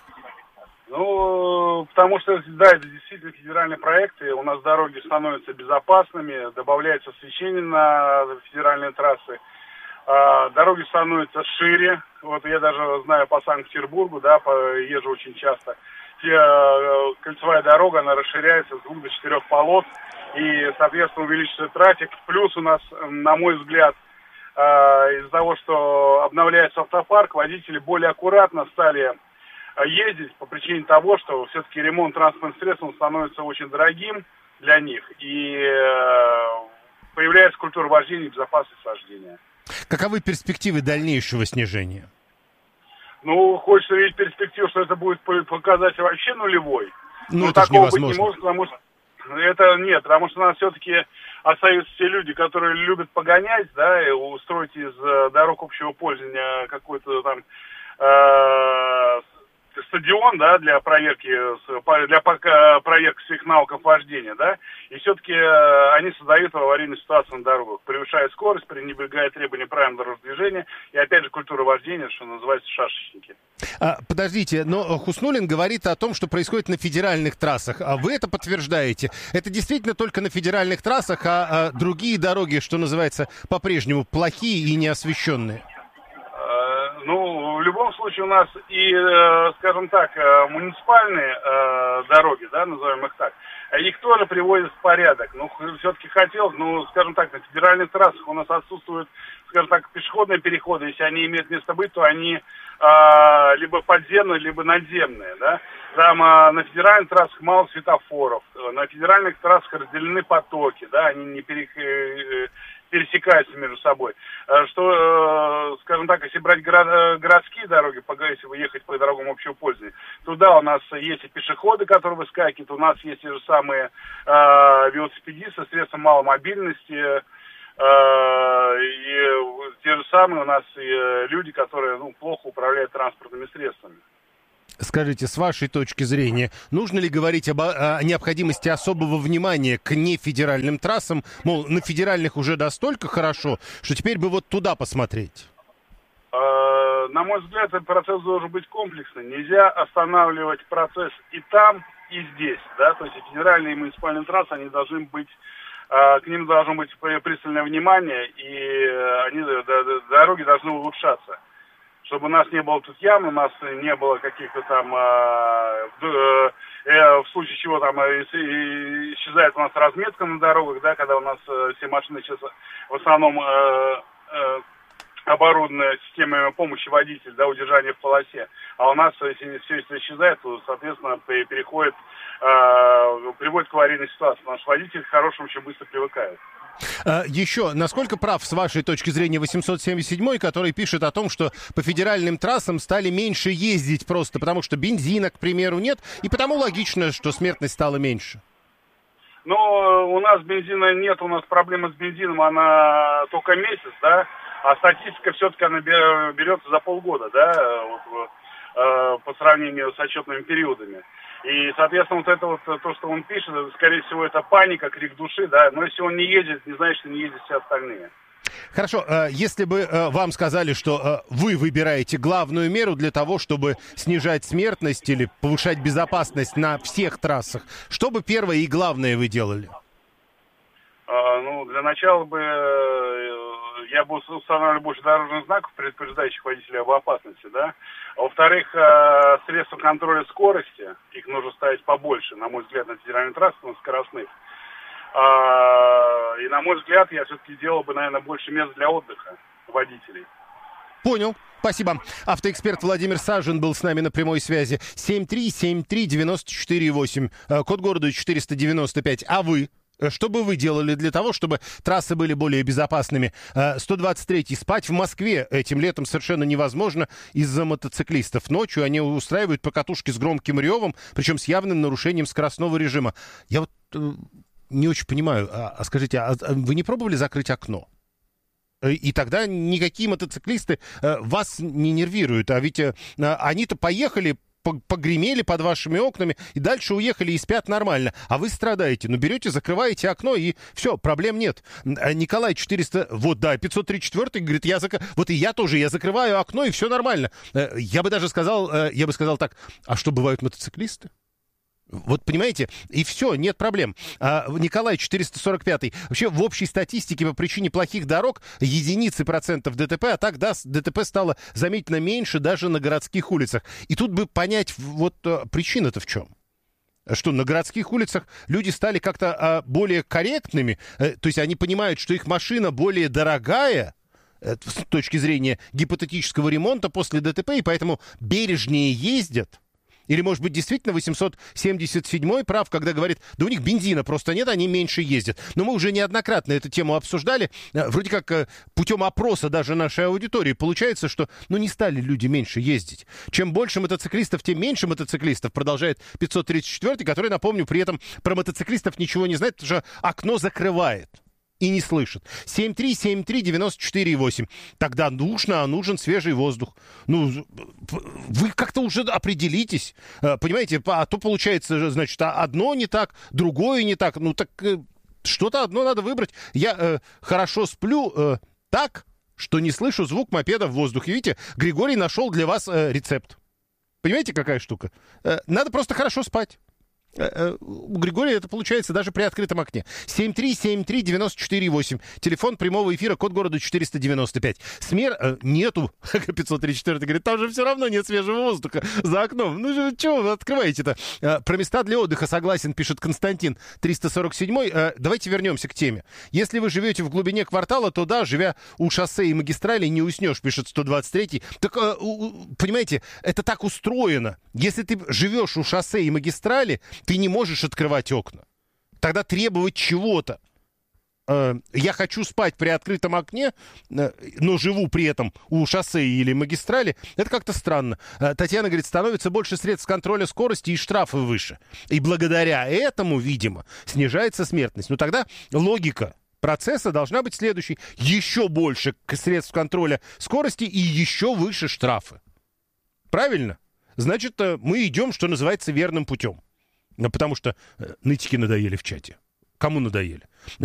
Ну, потому что, да, это действительно федеральные проекты, у нас дороги становятся безопасными, добавляется освещение на федеральные трассы, а, дороги становятся шире, вот я даже знаю по Санкт-Петербургу, да, по, езжу очень часто, где кольцевая дорога, она расширяется с двух до четырех полос, и, соответственно, увеличивается трафик, плюс у нас, на мой взгляд, из-за того, что обновляется автопарк, водители более аккуратно стали ездить по причине того, что все-таки ремонт транспортных средств он становится очень дорогим для них, и появляется культура вождения и безопасность вождения. Каковы перспективы дальнейшего снижения? Ну, хочется видеть перспективу, что это будет показатель вообще нулевой. Ну, но это же такого невозможно. быть не может, потому что это нет, потому что у нас все-таки остаются те люди, которые любят погонять, да, и устроить из дорог общего пользования какой-то там э, стадион, да, для проверки, для проверки своих навыков вождения, да, и все-таки они создают аварийную ситуацию на дорогах, превышают скорость, пренебрегая требованиям правил дорожного движения, и опять же культура вождения, что называется шашечники. А, подождите, но Хуснуллин говорит о том, что происходит на федеральных трассах, а вы это подтверждаете? Это действительно только на федеральных трассах, а, а другие дороги, что называется, по-прежнему плохие и неосвещенные? Ну, в любом случае у нас и, скажем так, муниципальные дороги, да, назовем их так, их тоже приводят в порядок. Ну, все-таки хотелось, ну, скажем так, на федеральных трассах у нас отсутствуют, скажем так, пешеходные переходы. Если они имеют место быть, то они а, либо подземные, либо надземные, да. Там а, на федеральных трассах мало светофоров, на федеральных трассах разделены потоки, да, они не пере... пересекаются между собой. Что, скажем так, если брать город, городские дороги, если вы ехать по дорогам общего пользования, туда у нас есть и пешеходы, которые выскакивают, у нас есть те же самые э, велосипедисты, средства маломобильности, э, и те же самые у нас и люди, которые, ну, плохо управляют транспортными средствами. Скажите, с вашей точки зрения, нужно ли говорить об, о необходимости особого внимания к нефедеральным трассам? Мол, на федеральных уже настолько хорошо, что теперь бы вот туда посмотреть. Э, на мой взгляд, этот процесс должен быть комплексный. Нельзя останавливать процесс и там, и здесь. Да? То есть федеральные и муниципальные трассы, они должны быть, э, к ним должно быть пристальное внимание, и они, дороги должны улучшаться. Чтобы у нас не было тут ям, у нас не было каких-то там, э, э, э, в случае чего там э, исчезает у нас разметка на дорогах, да, когда у нас э, все машины сейчас в основном э, э, оборудованы системами помощи водителя, да, удержания в полосе. А у нас, если все это исчезает, то, соответственно, переходит, э, приводит к аварийной ситуации, потому что водители к хорошему очень быстро привыкают. Еще, насколько прав, с вашей точки зрения, восемьсот семьдесят седьмой, который пишет о том, что по федеральным трассам стали меньше ездить просто, потому что бензина, к примеру, нет, и потому логично, что смертность стала меньше? Ну, у нас бензина нет, у нас проблема с бензином, она только месяц, да, а статистика все-таки она берется за полгода, да, вот, э, по сравнению с отчетными периодами. И, соответственно, вот это вот, то, что он пишет, скорее всего, это паника, крик души, да, но если он не ездит, не значит, что не ездят все остальные. Хорошо, если бы вам сказали, что вы выбираете главную меру для того, чтобы снижать смертность или повышать безопасность на всех трассах, что бы первое и главное вы делали? А, ну, для начала бы я бы устанавливал больше дорожных знаков, предупреждающих водителей об опасности, да. А во-вторых, средства контроля скорости, их нужно ставить побольше, на мой взгляд, на федеральных трассах, на скоростных. И, на мой взгляд, я все-таки делал бы, наверное, больше мест для отдыха водителей. Понял. Спасибо. Автоэксперт Владимир Сажин был с нами на прямой связи. семь три семь три девять четыре восемь. Код города четыреста девяносто пять. А вы? Что бы вы делали для того, чтобы трассы были более безопасными? сто двадцать третий. Спать в Москве этим летом совершенно невозможно из-за мотоциклистов. Ночью они устраивают покатушки с громким ревом, причем с явным нарушением скоростного режима. Я вот не очень понимаю. А, а скажите, а вы не пробовали закрыть окно? И тогда никакие мотоциклисты вас не нервируют. А ведь они-то поехали, погремели под вашими окнами и дальше уехали и спят нормально. А вы страдаете. Ну, берете, закрываете окно и все, проблем нет. Николай четыреста... Вот, да, пятьсот тридцать четыре говорит, я зак... вот и я тоже, я закрываю окно и все нормально. Я бы даже сказал, я бы сказал так, а что, бывают мотоциклисты? Вот, понимаете, и все, нет проблем. А, Николай четыреста сорок пять. Вообще, в общей статистике по причине плохих дорог единицы процентов ДТП, а так, да, ДТП стало заметно меньше даже на городских улицах. И тут бы понять, вот причина-то в чем? Что на городских улицах люди стали как-то а, более корректными, а, то есть они понимают, что их машина более дорогая, с точки зрения гипотетического ремонта после ДТП, и поэтому бережнее ездят. Или, может быть, действительно восемьсот семьдесят седьмой прав, когда говорит, да у них бензина просто нет, они меньше ездят. Но мы уже неоднократно эту тему обсуждали. Вроде как путем опроса даже нашей аудитории получается, что ну, не стали люди меньше ездить. Чем больше мотоциклистов, тем меньше мотоциклистов, продолжает пятьсот тридцать четыре, который, напомню, при этом про мотоциклистов ничего не знает, потому что окно закрывает. и не слышат. семь три семь три девяносто четыре восемь. Тогда нужно, а нужен свежий воздух. Ну, вы как-то уже определитесь. Понимаете, а то получается, значит, одно не так, другое не так. Ну, так что-то одно надо выбрать. Я э, хорошо сплю э, так, что не слышу звук мопеда в воздухе. Видите, Григорий нашел для вас э, рецепт. Понимаете, какая штука? Э, надо просто хорошо спать. У Григория это получается даже при открытом окне. семь три семь три девяносто четыре восемь. Телефон прямого эфира, код города четыреста девяносто пять. Смер э, нету. пятьсот тридцать четыре говорит, там же все равно нет свежего воздуха за окном. Ну же, чего вы открываете-то? Э, про места для отдыха согласен, пишет Константин. триста сорок семь. Э, давайте вернемся к теме. Если вы живете в глубине квартала, то да, живя у шоссе и магистрали, не уснешь, пишет сто двадцать три. Так, э, у, понимаете, это так устроено. Если ты живешь у шоссе и магистрали, ты не можешь открывать окна. Тогда требовать чего-то. Я хочу спать при открытом окне, но живу при этом у шоссе или магистрали. Это как-то странно. Татьяна говорит, становится больше средств контроля скорости и штрафы выше. И благодаря этому, видимо, снижается смертность. Но тогда логика процесса должна быть следующей. Еще больше средств контроля скорости и еще выше штрафы. Правильно? Значит, мы идем, что называется, верным путем. Потому что нытики надоели в чате. Кому надоели?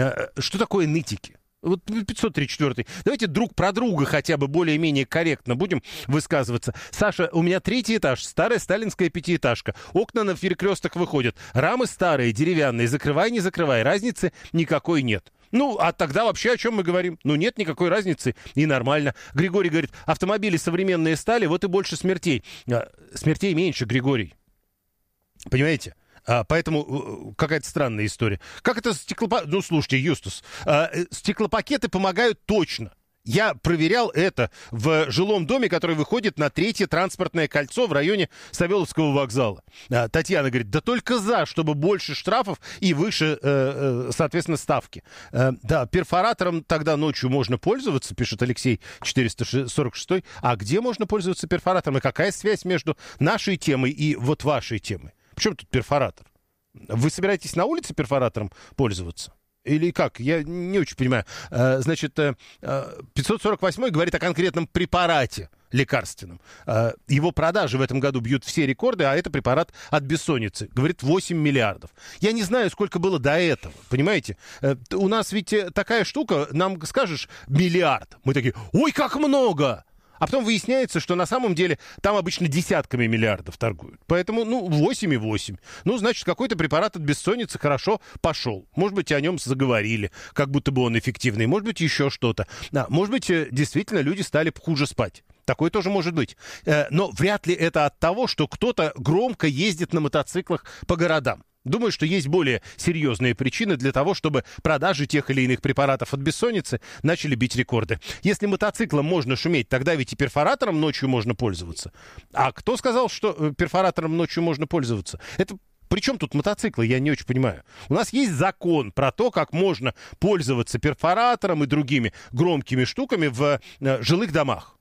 Что такое нытики? Вот пятьсот тридцать четыре. Давайте друг про друга хотя бы более-менее корректно будем высказываться. Саша, у меня третий этаж, старая сталинская пятиэтажка. Окна на перекресток выходят. Рамы старые, деревянные. Закрывай, не закрывай. Разницы никакой нет. Ну, а тогда вообще о чем мы говорим? Ну, нет никакой разницы, и нормально. Григорий говорит, автомобили современные стали, вот и больше смертей. Смертей меньше, Григорий. Понимаете? А, поэтому какая-то странная история. Как это стеклопакеты... Ну, слушайте, Юстус, а, стеклопакеты помогают точно. Я проверял это в жилом доме, который выходит на третье транспортное кольцо в районе Савеловского вокзала. А, Татьяна говорит, да только за, чтобы больше штрафов и выше, э, э, соответственно, ставки. Э, да, перфоратором тогда ночью можно пользоваться, пишет Алексей четыреста сорок шесть. А где можно пользоваться перфоратором? И какая связь между нашей темой и вот вашей темой? Причем тут перфоратор? Вы собираетесь на улице перфоратором пользоваться? Или как? Я не очень понимаю. Значит, пятьсот сорок восемь говорит о конкретном препарате лекарственном. Его продажи в этом году бьют все рекорды, а это препарат от бессонницы. Говорит, восемь миллиардов. Я не знаю, сколько было до этого. Понимаете? У нас ведь такая штука, нам скажешь миллиард. Мы такие, ой, как много! А потом выясняется, что на самом деле там обычно десятками миллиардов торгуют. Поэтому, ну, восемь и восемь. Ну, значит, какой-то препарат от бессонницы хорошо пошел. Может быть, о нем заговорили, как будто бы он эффективный. Может быть, еще что-то. А, может быть, действительно люди стали хуже спать. Такое тоже может быть. Но вряд ли это от того, что кто-то громко ездит на мотоциклах по городам. Думаю, что есть более серьезные причины для того, чтобы продажи тех или иных препаратов от бессонницы начали бить рекорды. Если мотоциклом можно шуметь, тогда ведь и перфоратором ночью можно пользоваться. А кто сказал, что перфоратором ночью можно пользоваться? Это при чем тут мотоциклы, я не очень понимаю. У нас есть закон про то, как можно пользоваться перфоратором и другими громкими штуками в э, жилых домах.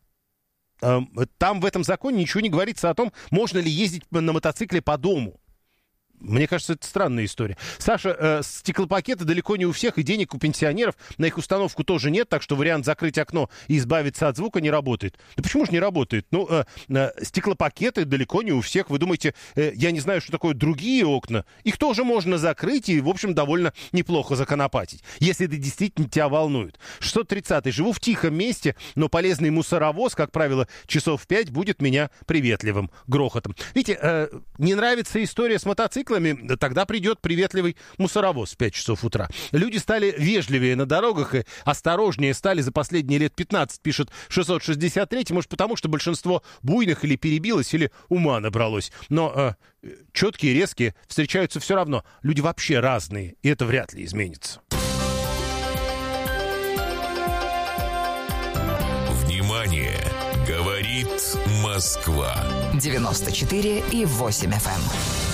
Там в этом законе ничего не говорится о том, можно ли ездить на мотоцикле по дому. Мне кажется, это странная история. Саша, э, стеклопакеты далеко не у всех, и денег у пенсионеров на их установку тоже нет, так что вариант закрыть окно и избавиться от звука не работает. Да почему же не работает? Ну, э, э, стеклопакеты далеко не у всех. Вы думаете, э, я не знаю, что такое другие окна? Их тоже можно закрыть и, в общем, довольно неплохо законопатить, если это действительно тебя волнует. шестьсот тридцатый. Живу в тихом месте, но полезный мусоровоз, как правило, часов в пять будет меня приветливым грохотом. Видите, э, не нравится история с мотоциклом, тогда придет приветливый мусоровоз в пять часов утра. Люди стали вежливее на дорогах и осторожнее стали за последние лет пятнадцать, пишет шестьсот шестьдесят три. Может, потому что большинство буйных или перебилось, или ума набралось. Но э, четкие, резкие встречаются все равно. Люди вообще разные, и это вряд ли изменится. Внимание! Говорит Москва. девяносто четыре и восемь эф эм.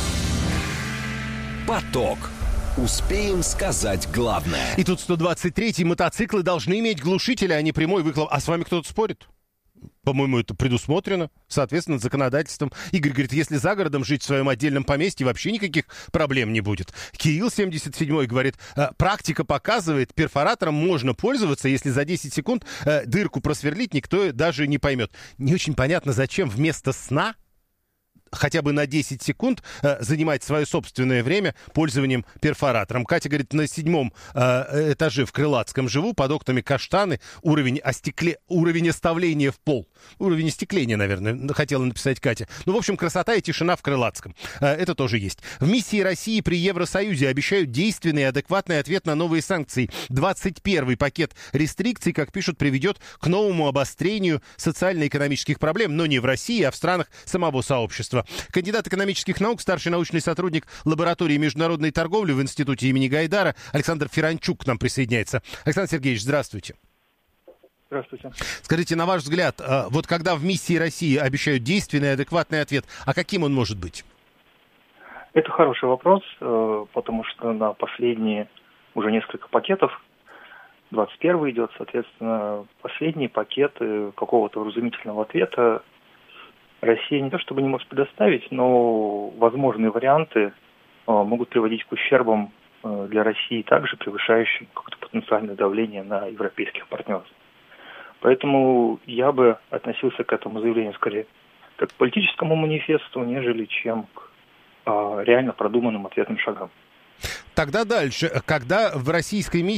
Поток. Успеем сказать главное. И тут сто двадцать третий. Мотоциклы должны иметь глушители, а не прямой выхлоп. А с вами кто-то спорит? По-моему, это предусмотрено, соответственно, законодательством. Игорь говорит, если за городом жить в своем отдельном поместье, вообще никаких проблем не будет. Кирилл семьдесят седьмой говорит, практика показывает, перфоратором можно пользоваться, если за десять секунд дырку просверлить, никто даже не поймет. Не очень понятно, зачем вместо сна хотя бы на десять секунд э, занимать свое собственное время пользованием перфоратором. Катя говорит, на седьмом э, этаже в Крылатском живу, под окнами каштаны, уровень, остекле... уровень оставления в пол. Уровень остекления, наверное, хотела написать Катя. Ну, в общем, красота и тишина в Крылатском. Э, это тоже есть. В миссии России при Евросоюзе обещают действенный и адекватный ответ на новые санкции. двадцать первый пакет рестрикций, как пишут, приведет к новому обострению социально-экономических проблем, но не в России, а в странах самого сообщества. Кандидат экономических наук, старший научный сотрудник лаборатории международной торговли в Институте имени Гайдара Александр Феранчук к нам присоединяется. Александр Сергеевич, здравствуйте. Здравствуйте. Скажите, на ваш взгляд, вот когда в миссии России обещают действенный и адекватный ответ, а каким он может быть? Это хороший вопрос, потому что на последние уже несколько пакетов, двадцать первый идет, соответственно, последние пакеты какого-то вразумительного ответа Россия не то чтобы не может предоставить, но возможные варианты э, могут приводить к ущербам э, для России, также превышающим какое-то потенциальное давление на европейских партнеров. Поэтому я бы относился к этому заявлению скорее как к политическому манифесту, нежели чем к э, реально продуманным ответным шагам. Тогда дальше. Когда в российской миссии